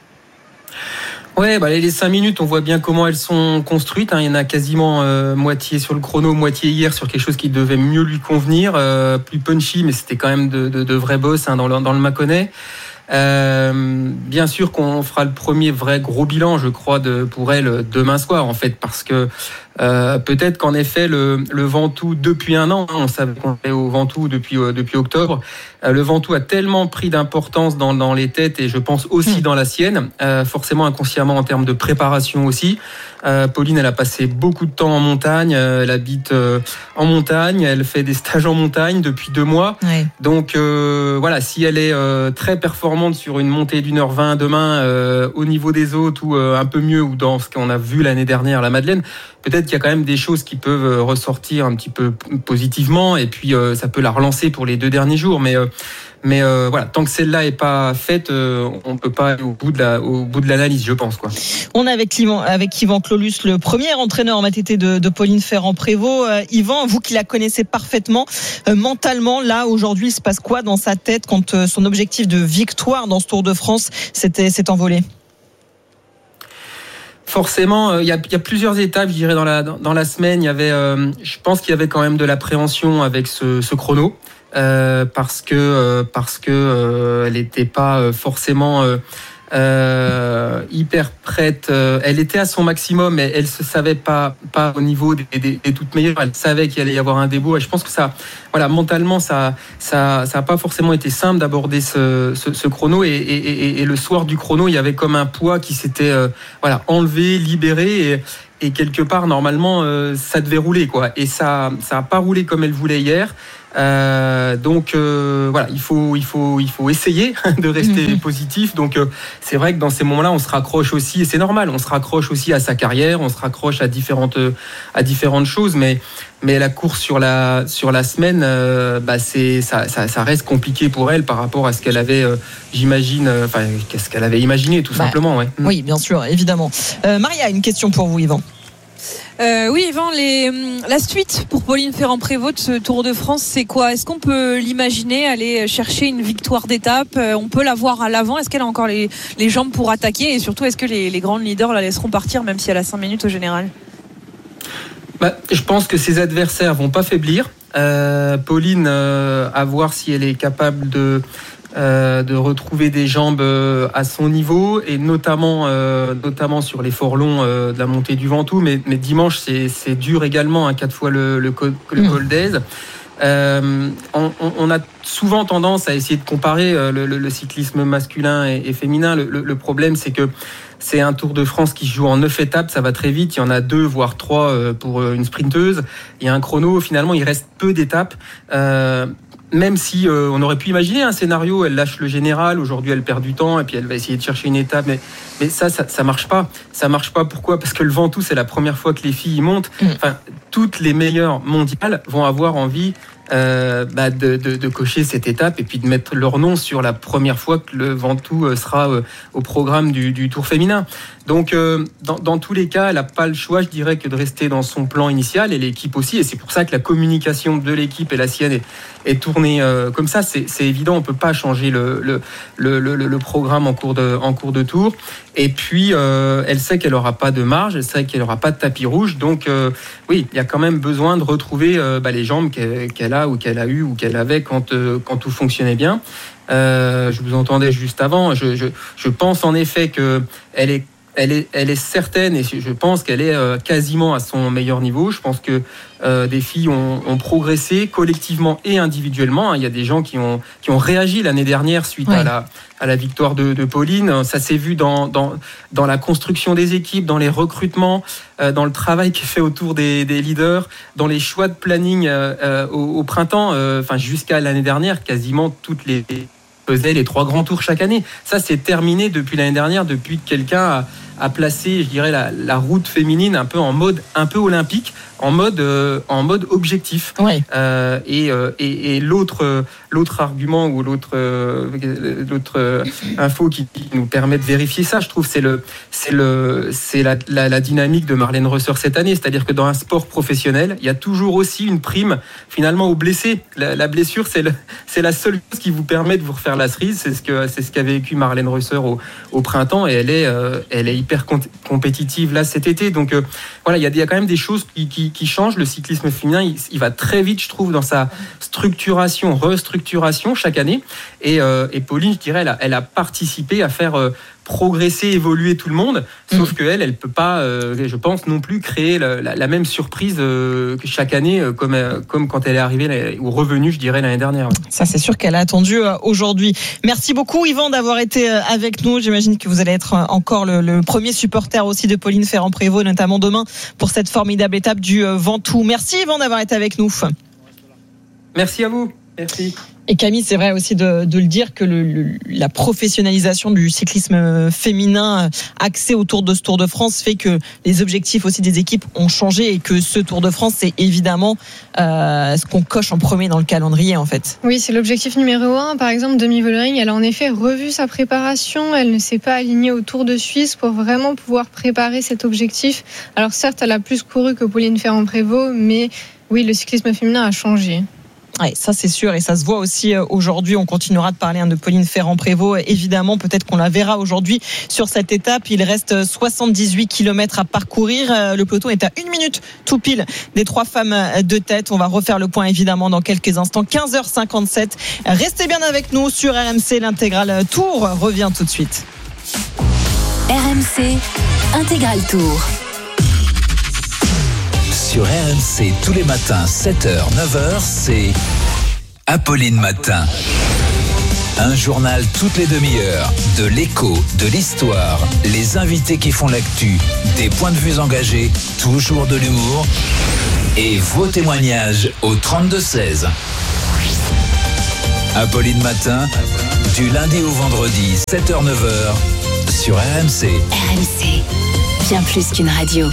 Ouais, bah les cinq minutes, on voit bien comment elles sont construites. Hein. Il y en a quasiment euh, moitié sur le chrono, moitié hier sur quelque chose qui devait mieux lui convenir, euh, plus punchy, mais c'était quand même de, de, de vrais boss hein, dans le, dans le Mâconnais. Euh, bien sûr qu'on fera le premier vrai gros bilan, je crois, de, pour elle demain soir, en fait, parce que euh, peut-être qu'en effet le, le Ventoux depuis un an, hein, on savait qu'on était au Ventoux depuis euh, depuis octobre. Euh, le Ventoux a tellement pris d'importance dans dans les têtes et je pense aussi dans la sienne, euh, forcément inconsciemment en termes de préparation aussi. Euh, Pauline, elle a passé beaucoup de temps en montagne, euh, elle habite euh, en montagne, elle fait des stages en montagne depuis deux mois. Ouais. Donc euh, voilà, si elle est euh, très performante sur une montée d'une heure vingt demain, euh, au niveau des autres ou euh, un peu mieux ou dans ce qu'on a vu l'année dernière à la Madeleine, peut-être peut-être qu'il y a quand même des choses qui peuvent ressortir un petit peu positivement, et puis euh, ça peut la relancer pour les deux derniers jours. Mais euh, mais euh, voilà, tant que celle-là est pas faite, euh, on peut pas aller au bout de la au bout de l'analyse, je pense, quoi. On est avec Yvan, avec Yvan Clolus, le premier entraîneur en M T T de, de Pauline Ferrand-Prévot. Euh, Yvan, vous qui la connaissez parfaitement, euh, mentalement, là aujourd'hui, il se passe quoi dans sa tête quand euh, son objectif de victoire dans ce Tour de France s'était s'est envolé? Forcément, il y a, y a plusieurs étapes, je dirais, dans la dans, dans la semaine. Il y avait, euh, je pense qu'il y avait quand même de l'appréhension avec ce, ce chrono. Euh, parce que euh, parce que euh, elle n'était pas forcément euh, euh, hyper prête. Elle était à son maximum, mais elle se savait pas pas au niveau des, des, des toutes meilleures. Elle savait qu'il allait y avoir un débours. Et je pense que ça, voilà, mentalement, ça ça ça a pas forcément été simple d'aborder ce, ce, ce chrono. Et, et, et, et le soir du chrono, il y avait comme un poids qui s'était euh, voilà enlevé, libéré. Et, et quelque part, normalement, euh, ça devait rouler, quoi. Et ça ça a pas roulé comme elle voulait hier. Euh, donc euh, voilà, il faut il faut il faut essayer de rester mmh. positif. Donc euh, c'est vrai que dans ces moments-là, on se raccroche aussi, et c'est normal, on se raccroche aussi à sa carrière, on se raccroche à différentes à différentes choses, mais mais la course sur la sur la semaine, euh, bah c'est ça, ça ça reste compliqué pour elle par rapport à ce qu'elle avait, euh, j'imagine, enfin euh, qu'est-ce qu'elle avait imaginé, tout bah, simplement, ouais. Oui, bien sûr, évidemment. Euh, Maria, une question pour vous, Yvan. Euh, oui, Yvan, les, la suite pour Pauline Ferrand-Prévot de ce Tour de France, c'est quoi? Est-ce qu'on peut l'imaginer aller chercher une victoire d'étape? On peut la voir à l'avant? Est-ce qu'elle a encore les, les jambes pour attaquer? Et surtout, est-ce que les, les grands leaders la laisseront partir, même si elle a cinq minutes au général? Bah, je pense que ses adversaires vont pas faiblir. Euh, Pauline, euh, à voir si elle est capable de... Euh, de retrouver des jambes euh, à son niveau, et notamment euh, notamment sur les forts longs euh, de la montée du Ventoux, mais, mais dimanche c'est, c'est dur également, hein, quatre fois le, le, col, le col d'Aise. Euh, on, on a souvent tendance à essayer de comparer euh, le, le cyclisme masculin et, et féminin. Le, le, le problème, c'est que c'est un Tour de France qui se joue en neuf étapes, ça va très vite. Il y en a deux, voire trois euh, pour une sprinteuse. Il y a un chrono, finalement, il reste peu d'étapes. Euh, Même si euh, on aurait pu imaginer un scénario, elle lâche le général, aujourd'hui elle perd du temps et puis elle va essayer de chercher une étape, mais, mais ça, ça, ça marche pas. Ça marche pas, pourquoi? Parce que le Ventoux, c'est la première fois que les filles y montent. Enfin, toutes les meilleures mondiales vont avoir envie euh, bah de, de, de cocher cette étape et puis de mettre leur nom sur la première fois que le Ventoux sera euh, au programme du, du Tour féminin. Donc, euh, dans, dans tous les cas, elle n'a pas le choix, je dirais, que de rester dans son plan initial, et l'équipe aussi. Et c'est pour ça que la communication de l'équipe et la sienne est, est tournée euh, comme ça. C'est, c'est évident, on ne peut pas changer le, le, le, le, le programme en cours de, en cours de tour. Et puis, euh, elle sait qu'elle n'aura pas de marge, elle sait qu'elle n'aura pas de tapis rouge. Donc, euh, oui, il y a quand même besoin de retrouver euh, bah, les jambes qu'elle, qu'elle a ou qu'elle a eues ou qu'elle avait quand, euh, quand tout fonctionnait bien. Euh, je vous entendais juste avant. Je, je, je pense en effet qu'elle est Elle est, elle est certaine, et je pense qu'elle est quasiment à son meilleur niveau. Je pense que euh, des filles ont, ont progressé collectivement et individuellement. Il y a des gens qui ont, qui ont réagi l'année dernière suite ouais. à, la, à la victoire de, de Pauline. Ça s'est vu dans, dans, dans la construction des équipes, dans les recrutements, euh, dans le travail qui est fait autour des, des leaders, dans les choix de planning euh, au, au printemps. Euh, enfin, jusqu'à l'année dernière, quasiment toutes les... faisait les trois grands tours chaque année. Ça, c'est terminé depuis l'année dernière, depuis que quelqu'un a, a placé, je dirais, la, la route féminine un peu en mode un peu olympique, en mode euh, en mode objectif. Ouais. Euh, et, euh, et et l'autre l'autre argument ou l'autre euh, l'autre euh, info qui, qui nous permet de vérifier ça, je trouve, c'est le c'est le c'est la, la la dynamique de Marlène Reusser cette année, c'est-à-dire que dans un sport professionnel, il y a toujours aussi une prime finalement aux blessés. La, la blessure, c'est le, c'est la seule chose qui vous permet de vous refaire la cerise. C'est ce que c'est ce qu'a vécu Marlène Reusser au, au printemps, et elle est euh, elle est hyper compétitive là cet été. Donc euh, voilà, il y a, il y a quand même des choses qui, qui, qui changent. Le cyclisme féminin, il, il va très vite, je trouve, dans sa structuration, restructuration chaque année. Et, euh, et Pauline, je dirais, elle a, elle a participé à faire euh, progresser, évoluer tout le monde. Sauf mmh. qu'elle, elle peut pas, euh, je pense, non plus créer la, la, la même surprise euh, que chaque année, euh, comme, euh, comme quand elle est arrivée ou revenue, je dirais, l'année dernière. Ça, c'est sûr qu'elle a attendu euh, aujourd'hui. Merci beaucoup, Yvan, d'avoir été euh, avec nous. J'imagine que vous allez être euh, encore le, le premier supporter aussi de Pauline Ferrand-Prévot, notamment demain, pour cette formidable étape du euh, Ventoux. Merci, Yvan, d'avoir été avec nous. Merci à vous. Merci. Et Camille, c'est vrai aussi de, de le dire que le, le, la professionnalisation du cyclisme féminin axé autour de ce Tour de France fait que les objectifs aussi des équipes ont changé et que ce Tour de France, c'est évidemment euh, ce qu'on coche en premier dans le calendrier en fait. Oui, c'est l'objectif numéro un. Par exemple, Demi Vollering, elle a en effet revu sa préparation. Elle ne s'est pas alignée au Tour de Suisse pour vraiment pouvoir préparer cet objectif. Alors certes, elle a plus couru que Pauline Ferrand-Prévot, mais oui, le cyclisme féminin a changé. Ouais, ça c'est sûr et ça se voit aussi aujourd'hui. On continuera de parler hein, de Pauline Ferrand-Prévot. Évidemment, peut-être qu'on la verra aujourd'hui sur cette étape. Il reste soixante-dix-huit kilomètres à parcourir. Le peloton est à une minute tout pile des trois femmes de tête. On va refaire le point évidemment dans quelques instants. quinze heures cinquante-sept. Restez bien avec nous sur R M C. L'intégral Tour revient tout de suite. R M C Intégral Tour. Sur R M C, tous les matins, sept heures, neuf heures, c'est Apolline Matin. Un journal toutes les demi-heures, de l'écho, de l'histoire, les invités qui font l'actu, des points de vue engagés, toujours de l'humour et vos témoignages au trente-deux seize. Apolline Matin, du lundi au vendredi, sept heures, neuf heures, sur R M C. R M C, bien plus qu'une radio.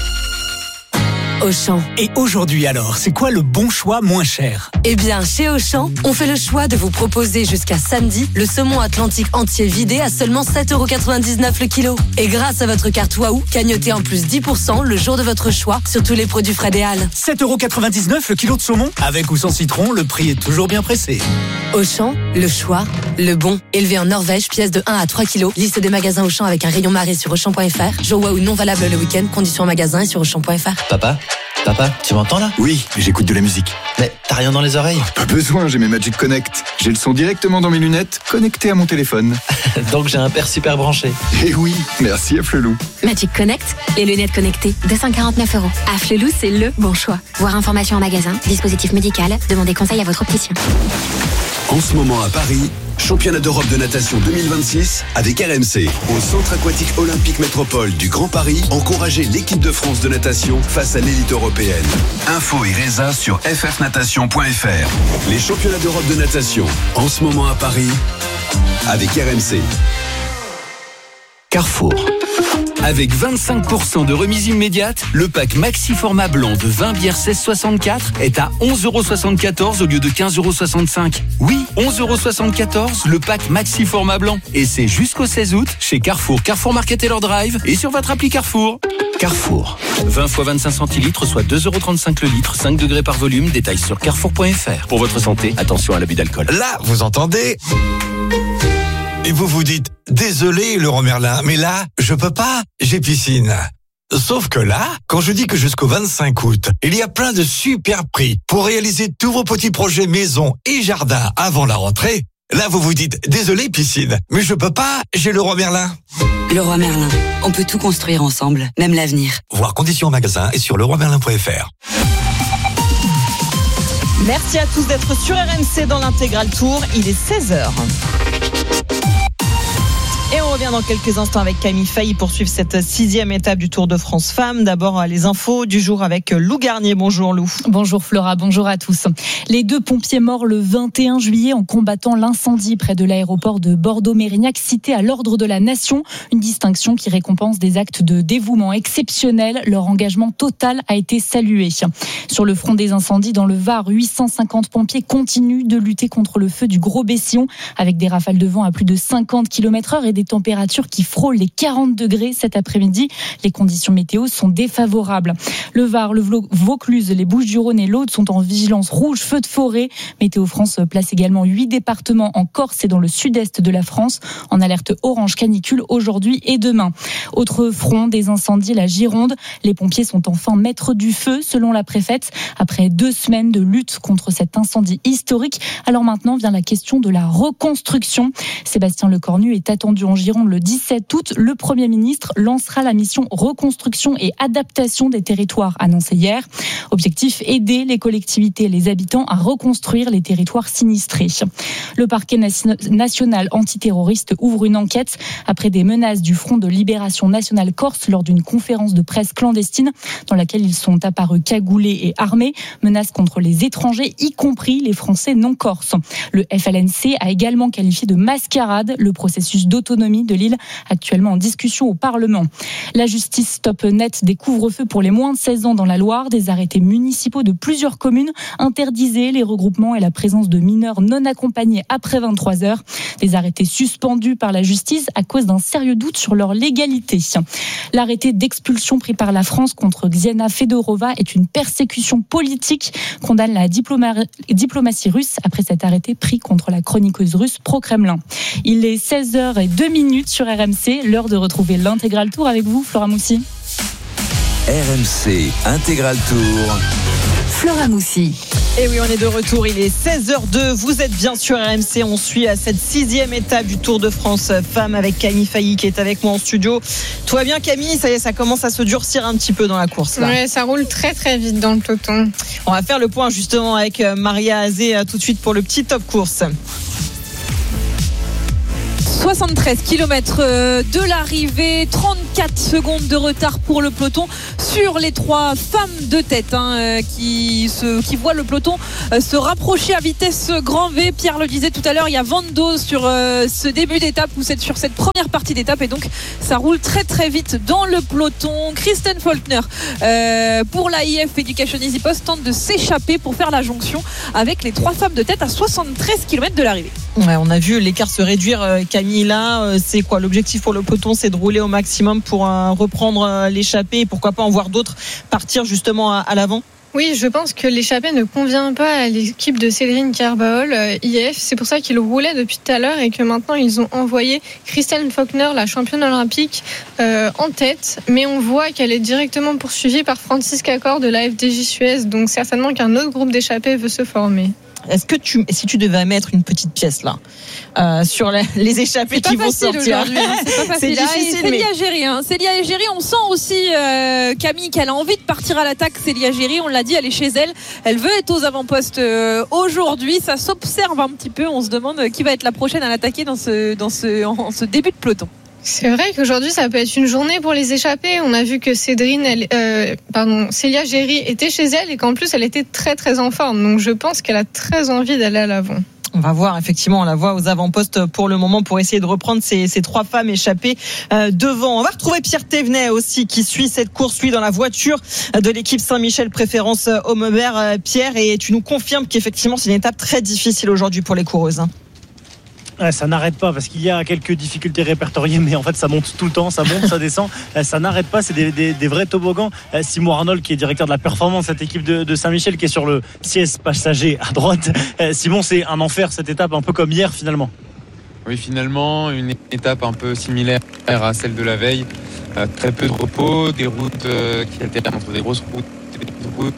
Auchan. Et aujourd'hui alors, c'est quoi le bon choix moins cher ? Eh bien, chez Auchan, on fait le choix de vous proposer jusqu'à samedi le saumon atlantique entier vidé à seulement sept euros quatre-vingt-dix-neuf le kilo. Et grâce à votre carte Waouh, cagnotez en plus dix pour cent le jour de votre choix sur tous les produits frais des Halles. sept euros quatre-vingt-dix-neuf le kilo de saumon ? Avec ou sans citron, le prix est toujours bien pressé. Auchan, le choix, le bon. Élevé en Norvège, pièce de un à trois kilos. Liste des magasins Auchan avec un rayon marée sur Auchan point F R. Jour Waouh non valable le week-end. Conditions en magasin et sur Auchan point F R. Papa ? Papa, tu m'entends là ? Oui, j'écoute de la musique. Mais t'as rien dans les oreilles ? Pas besoin, j'ai mes Magic Connect. J'ai le son directement dans mes lunettes, connecté à mon téléphone. Donc j'ai un père super branché. Eh oui, merci à Flelou. Magic Connect, les lunettes connectées, deux cent quarante-neuf euros. À Flelou, c'est le bon choix. Voir information en magasin, dispositif médical, demandez conseil à votre opticien. En ce moment à Paris, championnat d'Europe de natation deux mille vingt-six avec R M C. Au Centre aquatique olympique métropole du Grand Paris, encouragez l'équipe de France de natation face à l'élite européenne. Info et résa sur f f natation point f r. Les championnats d'Europe de natation, en ce moment à Paris, avec R M C. Carrefour. Avec vingt-cinq pour cent de remise immédiate, le pack Maxi Format Blanc de vingt bières seize soixante-quatre est à onze euros soixante-quatorze au lieu de quinze euros soixante-cinq. Oui, onze euros soixante-quatorze, le pack Maxi Format Blanc. Et c'est jusqu'au seize août chez Carrefour, Carrefour Market et leur drive et sur votre appli Carrefour. Carrefour. vingt fois vingt-cinq centilitres, soit deux euros trente-cinq le litre, cinq degrés par volume, détail sur carrefour point f r. Pour votre santé, attention à l'abus d'alcool. Là, vous entendez ? Et vous vous dites, désolé Laurent Merlin, mais là, je peux pas, j'ai piscine. Sauf que là, quand je dis que jusqu'au vingt-cinq août, il y a plein de super prix pour réaliser tous vos petits projets maison et jardin avant la rentrée, là vous vous dites, désolé piscine, mais je peux pas, j'ai Leroy Merlin. Leroy Merlin, on peut tout construire ensemble, même l'avenir. Voir conditions en magasin et sur leroy merlin point f r. Merci à tous d'être sur R M C dans l'intégral Tour. Il est seize heures. Et on revient dans quelques instants avec Camille Faye pour suivre cette sixième étape du Tour de France Femmes. D'abord, les infos du jour avec Lou Garnier. Bonjour Lou. Bonjour Flora, bonjour à tous. Les deux pompiers morts le vingt et un juillet en combattant l'incendie près de l'aéroport de Bordeaux-Mérignac, cités à l'ordre de la Nation. Une distinction qui récompense des actes de dévouement exceptionnels. Leur engagement total a été salué. Sur le front des incendies dans le Var, huit cent cinquante pompiers continuent de lutter contre le feu du Gros Bessillon avec des rafales de vent à plus de cinquante kilomètres heure et des températures qui frôlent les quarante degrés cet après-midi. Les conditions météo sont défavorables. Le Var, le Vaucluse, les Bouches-du-Rhône et l'Aude sont en vigilance rouge, feu de forêt. Météo France place également huit départements en Corse et dans le sud-est de la France en alerte orange canicule aujourd'hui et demain. Autre front des incendies, la Gironde. Les pompiers sont enfin maîtres du feu selon la préfète après deux semaines de lutte contre cet incendie historique. Alors maintenant vient la question de la reconstruction. Sébastien Lecornu est attendu en Gironde environ le dix-sept août, le Premier ministre lancera la mission reconstruction et adaptation des territoires annoncée hier. Objectif, aider les collectivités et les habitants à reconstruire les territoires sinistrés. Le parquet national antiterroriste ouvre une enquête après des menaces du Front de libération nationale corse lors d'une conférence de presse clandestine dans laquelle ils sont apparus cagoulés et armés. Menaces contre les étrangers, y compris les Français non corses. Le F L N C a également qualifié de mascarade le processus d'autonomie de l'île, actuellement en discussion au Parlement. La justice stoppe net des couvre-feux pour les moins de seize ans dans la Loire. Des arrêtés municipaux de plusieurs communes interdisaient les regroupements et la présence de mineurs non accompagnés après vingt-trois heures. Des arrêtés suspendus par la justice à cause d'un sérieux doute sur leur légalité. L'arrêté d'expulsion pris par la France contre Xiana Fedorova est une persécution politique, condamne la diploma- diplomatie russe après cet arrêté pris contre la chroniqueuse russe pro-Kremlin. Il est seize heures zéro deux sur R M C, l'heure de retrouver l'intégral tour avec vous, Flora Moussi. R M C Intégral Tour. Flora Moussi. Et oui, on est de retour, il est seize heures deux, vous êtes bien sur R M C, on suit à cette sixième étape du Tour de France Femmes avec Camille Failly qui est avec moi en studio. Tout va bien Camille, ça y est, ça commence à se durcir un petit peu dans la course là. Ouais, ça roule très très vite dans le peloton. On va faire le point justement avec Maria Azé tout de suite pour le petit top course. soixante-treize kilomètres de l'arrivée, trente-quatre secondes de retard pour le peloton sur les trois femmes de tête hein, qui, se, qui voient le peloton se rapprocher à vitesse grand V. Pierre le disait tout à l'heure, il y a Van Doos sur euh, ce début d'étape ou sur cette première partie d'étape et donc ça roule très très vite dans le peloton. Kristen Faulkner euh, pour l'A I F Education Easy Post tente de s'échapper pour faire la jonction avec les trois femmes de tête à soixante-treize kilomètres de l'arrivée. Ouais, on a vu l'écart se réduire, Camille. Là, c'est quoi l'objectif pour le peloton? C'est de rouler au maximum pour euh, reprendre euh, l'échappée et pourquoi pas en voir d'autres partir justement à, à l'avant? Oui, je pense que l'échappée ne convient pas à l'équipe de Cédrine Kerbaol, euh, I F. C'est pour ça qu'ils roulaient depuis tout à l'heure et que maintenant ils ont envoyé Kristen Faulkner, la championne olympique, euh, en tête. Mais on voit qu'elle est directement poursuivie par Francisca Cor de la F D J Suez. Donc certainement qu'un autre groupe d'échappés veut se former. Est-ce que tu, si tu devais mettre une petite pièce là euh, sur les, les échappées qui vont sortir, hein, c'est pas facile. C'est difficile. Célia mais... Géry, hein. Célia Géry, on sent aussi euh, Camille qu'elle a envie de partir à l'attaque. Célia Géry, on l'a dit, elle est chez elle. Elle veut être aux avant-postes euh, aujourd'hui. Ça s'observe un petit peu. On se demande qui va être la prochaine à l'attaquer dans ce, dans ce, en ce début de peloton. C'est vrai qu'aujourd'hui ça peut être une journée pour les échappés. On a vu que Cédrine, elle, euh, pardon, Célia Géry était chez elle et qu'en plus elle était très très en forme. Donc je pense qu'elle a très envie d'aller à l'avant. On va voir, effectivement, on la voit aux avant-postes pour le moment pour essayer de reprendre ces, ces trois femmes échappées euh, devant. On va retrouver Pierre Thévenet aussi qui suit cette course, lui dans la voiture de l'équipe Saint-Michel Préférence Homme-Vert. Euh, Pierre, et tu nous confirmes qu'effectivement c'est une étape très difficile aujourd'hui pour les coureuses. Hein. Ouais, ça n'arrête pas parce qu'il y a quelques difficultés répertoriées, mais en fait ça monte tout le temps, ça monte, ça descend, ça n'arrête pas, c'est des, des, des vrais toboggans. Simon Arnold qui est directeur de la performance cette équipe de, de Saint-Michel qui est sur le siège passager à droite. Simon, c'est un enfer cette étape, un peu comme hier finalement. Oui, finalement une étape un peu similaire à celle de la veille, euh, très peu de repos, des routes euh, qui alternent entre des grosses routes et des petites routes.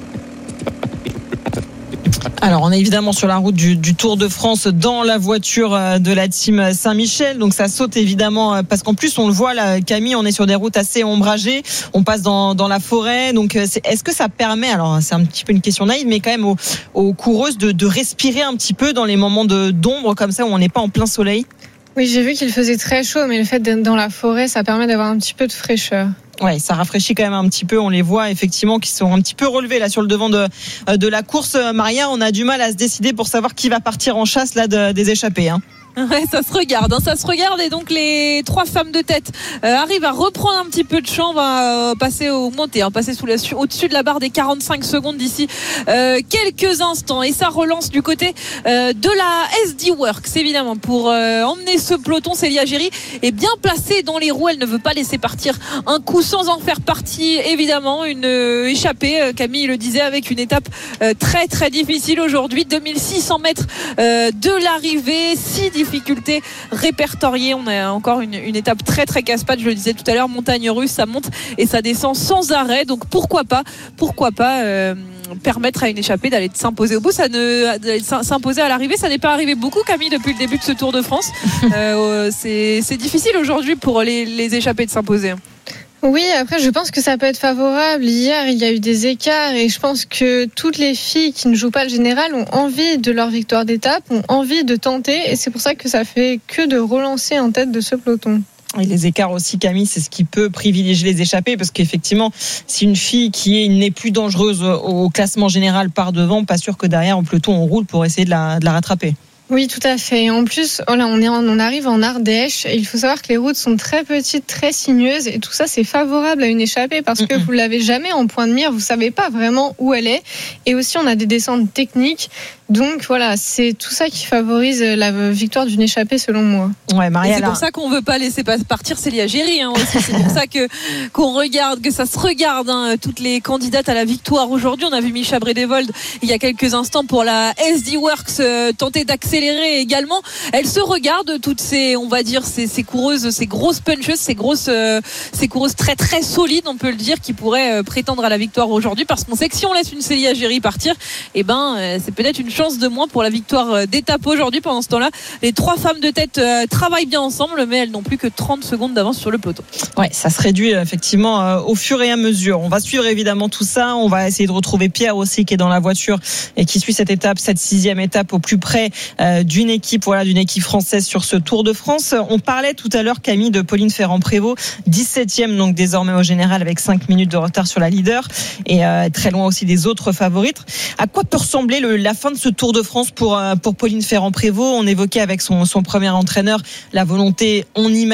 Alors on est évidemment sur la route du, du Tour de France dans la voiture de la team Saint-Michel, donc ça saute évidemment parce qu'en plus on le voit là, Camille, on est sur des routes assez ombragées, on passe dans, dans la forêt, donc c'est, est-ce que ça permet, alors c'est un petit peu une question naïve, mais quand même aux, aux coureuses de, de respirer un petit peu dans les moments de, d'ombre comme ça où on n'est pas en plein soleil? Oui, j'ai vu qu'il faisait très chaud, mais le fait d'être dans la forêt, ça permet d'avoir un petit peu de fraîcheur. Ouais, ça rafraîchit quand même un petit peu. On les voit effectivement qui sont un petit peu relevés là sur le devant de de la course. Maria, on a du mal à se décider pour savoir qui va partir en chasse là de, des échappés. Hein. Ouais, ça se regarde, hein, ça se regarde et donc les trois femmes de tête euh, arrivent à reprendre un petit peu de champ, on va euh, passer au monter, hein, passer sous la, au-dessus de la barre des quarante-cinq secondes d'ici euh, quelques instants et ça relance du côté euh, de la S D Works évidemment pour euh, emmener ce peloton. Célia Géry est bien placée dans les roues, elle ne veut pas laisser partir un coup sans en faire partie évidemment, une euh, échappée, euh, Camille le disait, avec une étape euh, très très difficile aujourd'hui, deux mille six cents mètres euh, de l'arrivée, six difficultés répertoriées. On a encore une, une étape très très casse-pattes, je le disais tout à l'heure, montagne russe, ça monte et ça descend sans arrêt, donc pourquoi pas pourquoi pas euh, permettre à une échappée d'aller s'imposer au bout. Ça ne d'aller s'imposer à l'arrivée, ça n'est pas arrivé beaucoup, Camille, depuis le début de ce Tour de France. euh, c'est, c'est difficile aujourd'hui pour les, les échappées de s'imposer. Oui, après, je pense que ça peut être favorable. Hier, il y a eu des écarts et je pense que toutes les filles qui ne jouent pas le général ont envie de leur victoire d'étape, ont envie de tenter et c'est pour ça que ça fait que de relancer en tête de ce peloton. Et les écarts aussi, Camille, c'est ce qui peut privilégier les échappées parce qu'effectivement, si une fille qui n'est plus dangereuse au classement général part devant, pas sûr que derrière, en peloton, on roule pour essayer de la, de la rattraper. Oui, tout à fait. Et en plus, voilà, on, est en, on arrive en Ardèche et il faut savoir que les routes sont très petites, très sinueuses et tout ça, c'est favorable à une échappée parce que mm-hmm. vous ne l'avez jamais en point de mire, vous ne savez pas vraiment où elle est. Et aussi, on a des descentes techniques. Donc voilà, c'est tout ça qui favorise la victoire d'une échappée selon moi. Ouais, Maria, et c'est pour ça qu'on veut pas laisser partir Célia Géry hein, aussi. C'est pour ça que qu'on regarde, que ça se regarde hein, toutes les candidates à la victoire aujourd'hui. On a vu Micha Bredevold il y a quelques instants pour la S D Works euh, tenter d'accélérer également. Elle se regarde toutes ces, on va dire ces, ces coureuses, ces grosses puncheuses, ces grosses, euh, ces coureuses très très solides, on peut le dire, qui pourraient euh, prétendre à la victoire aujourd'hui parce qu'on sait que si on laisse une Célia Géry partir, eh ben euh, c'est peut-être une chance de moins pour la victoire d'étape aujourd'hui. Pendant ce temps-là, les trois femmes de tête euh, travaillent bien ensemble, mais elles n'ont plus que trente secondes d'avance sur le peloton. Ouais, ça se réduit effectivement euh, au fur et à mesure. On va suivre évidemment tout ça. On va essayer de retrouver Pierre aussi qui est dans la voiture et qui suit cette étape, cette sixième étape au plus près euh, d'une équipe, voilà, d'une équipe française sur ce Tour de France. On parlait tout à l'heure, Camille, de Pauline Ferrand-Prévot, dix-septième donc désormais au général avec cinq minutes de retard sur la leader et euh, très loin aussi des autres favorites. À quoi peut ressembler le, la fin de ce Tour de France pour, pour Pauline Ferrand-Prévot? On évoquait avec son, son premier entraîneur la volonté, on imagine,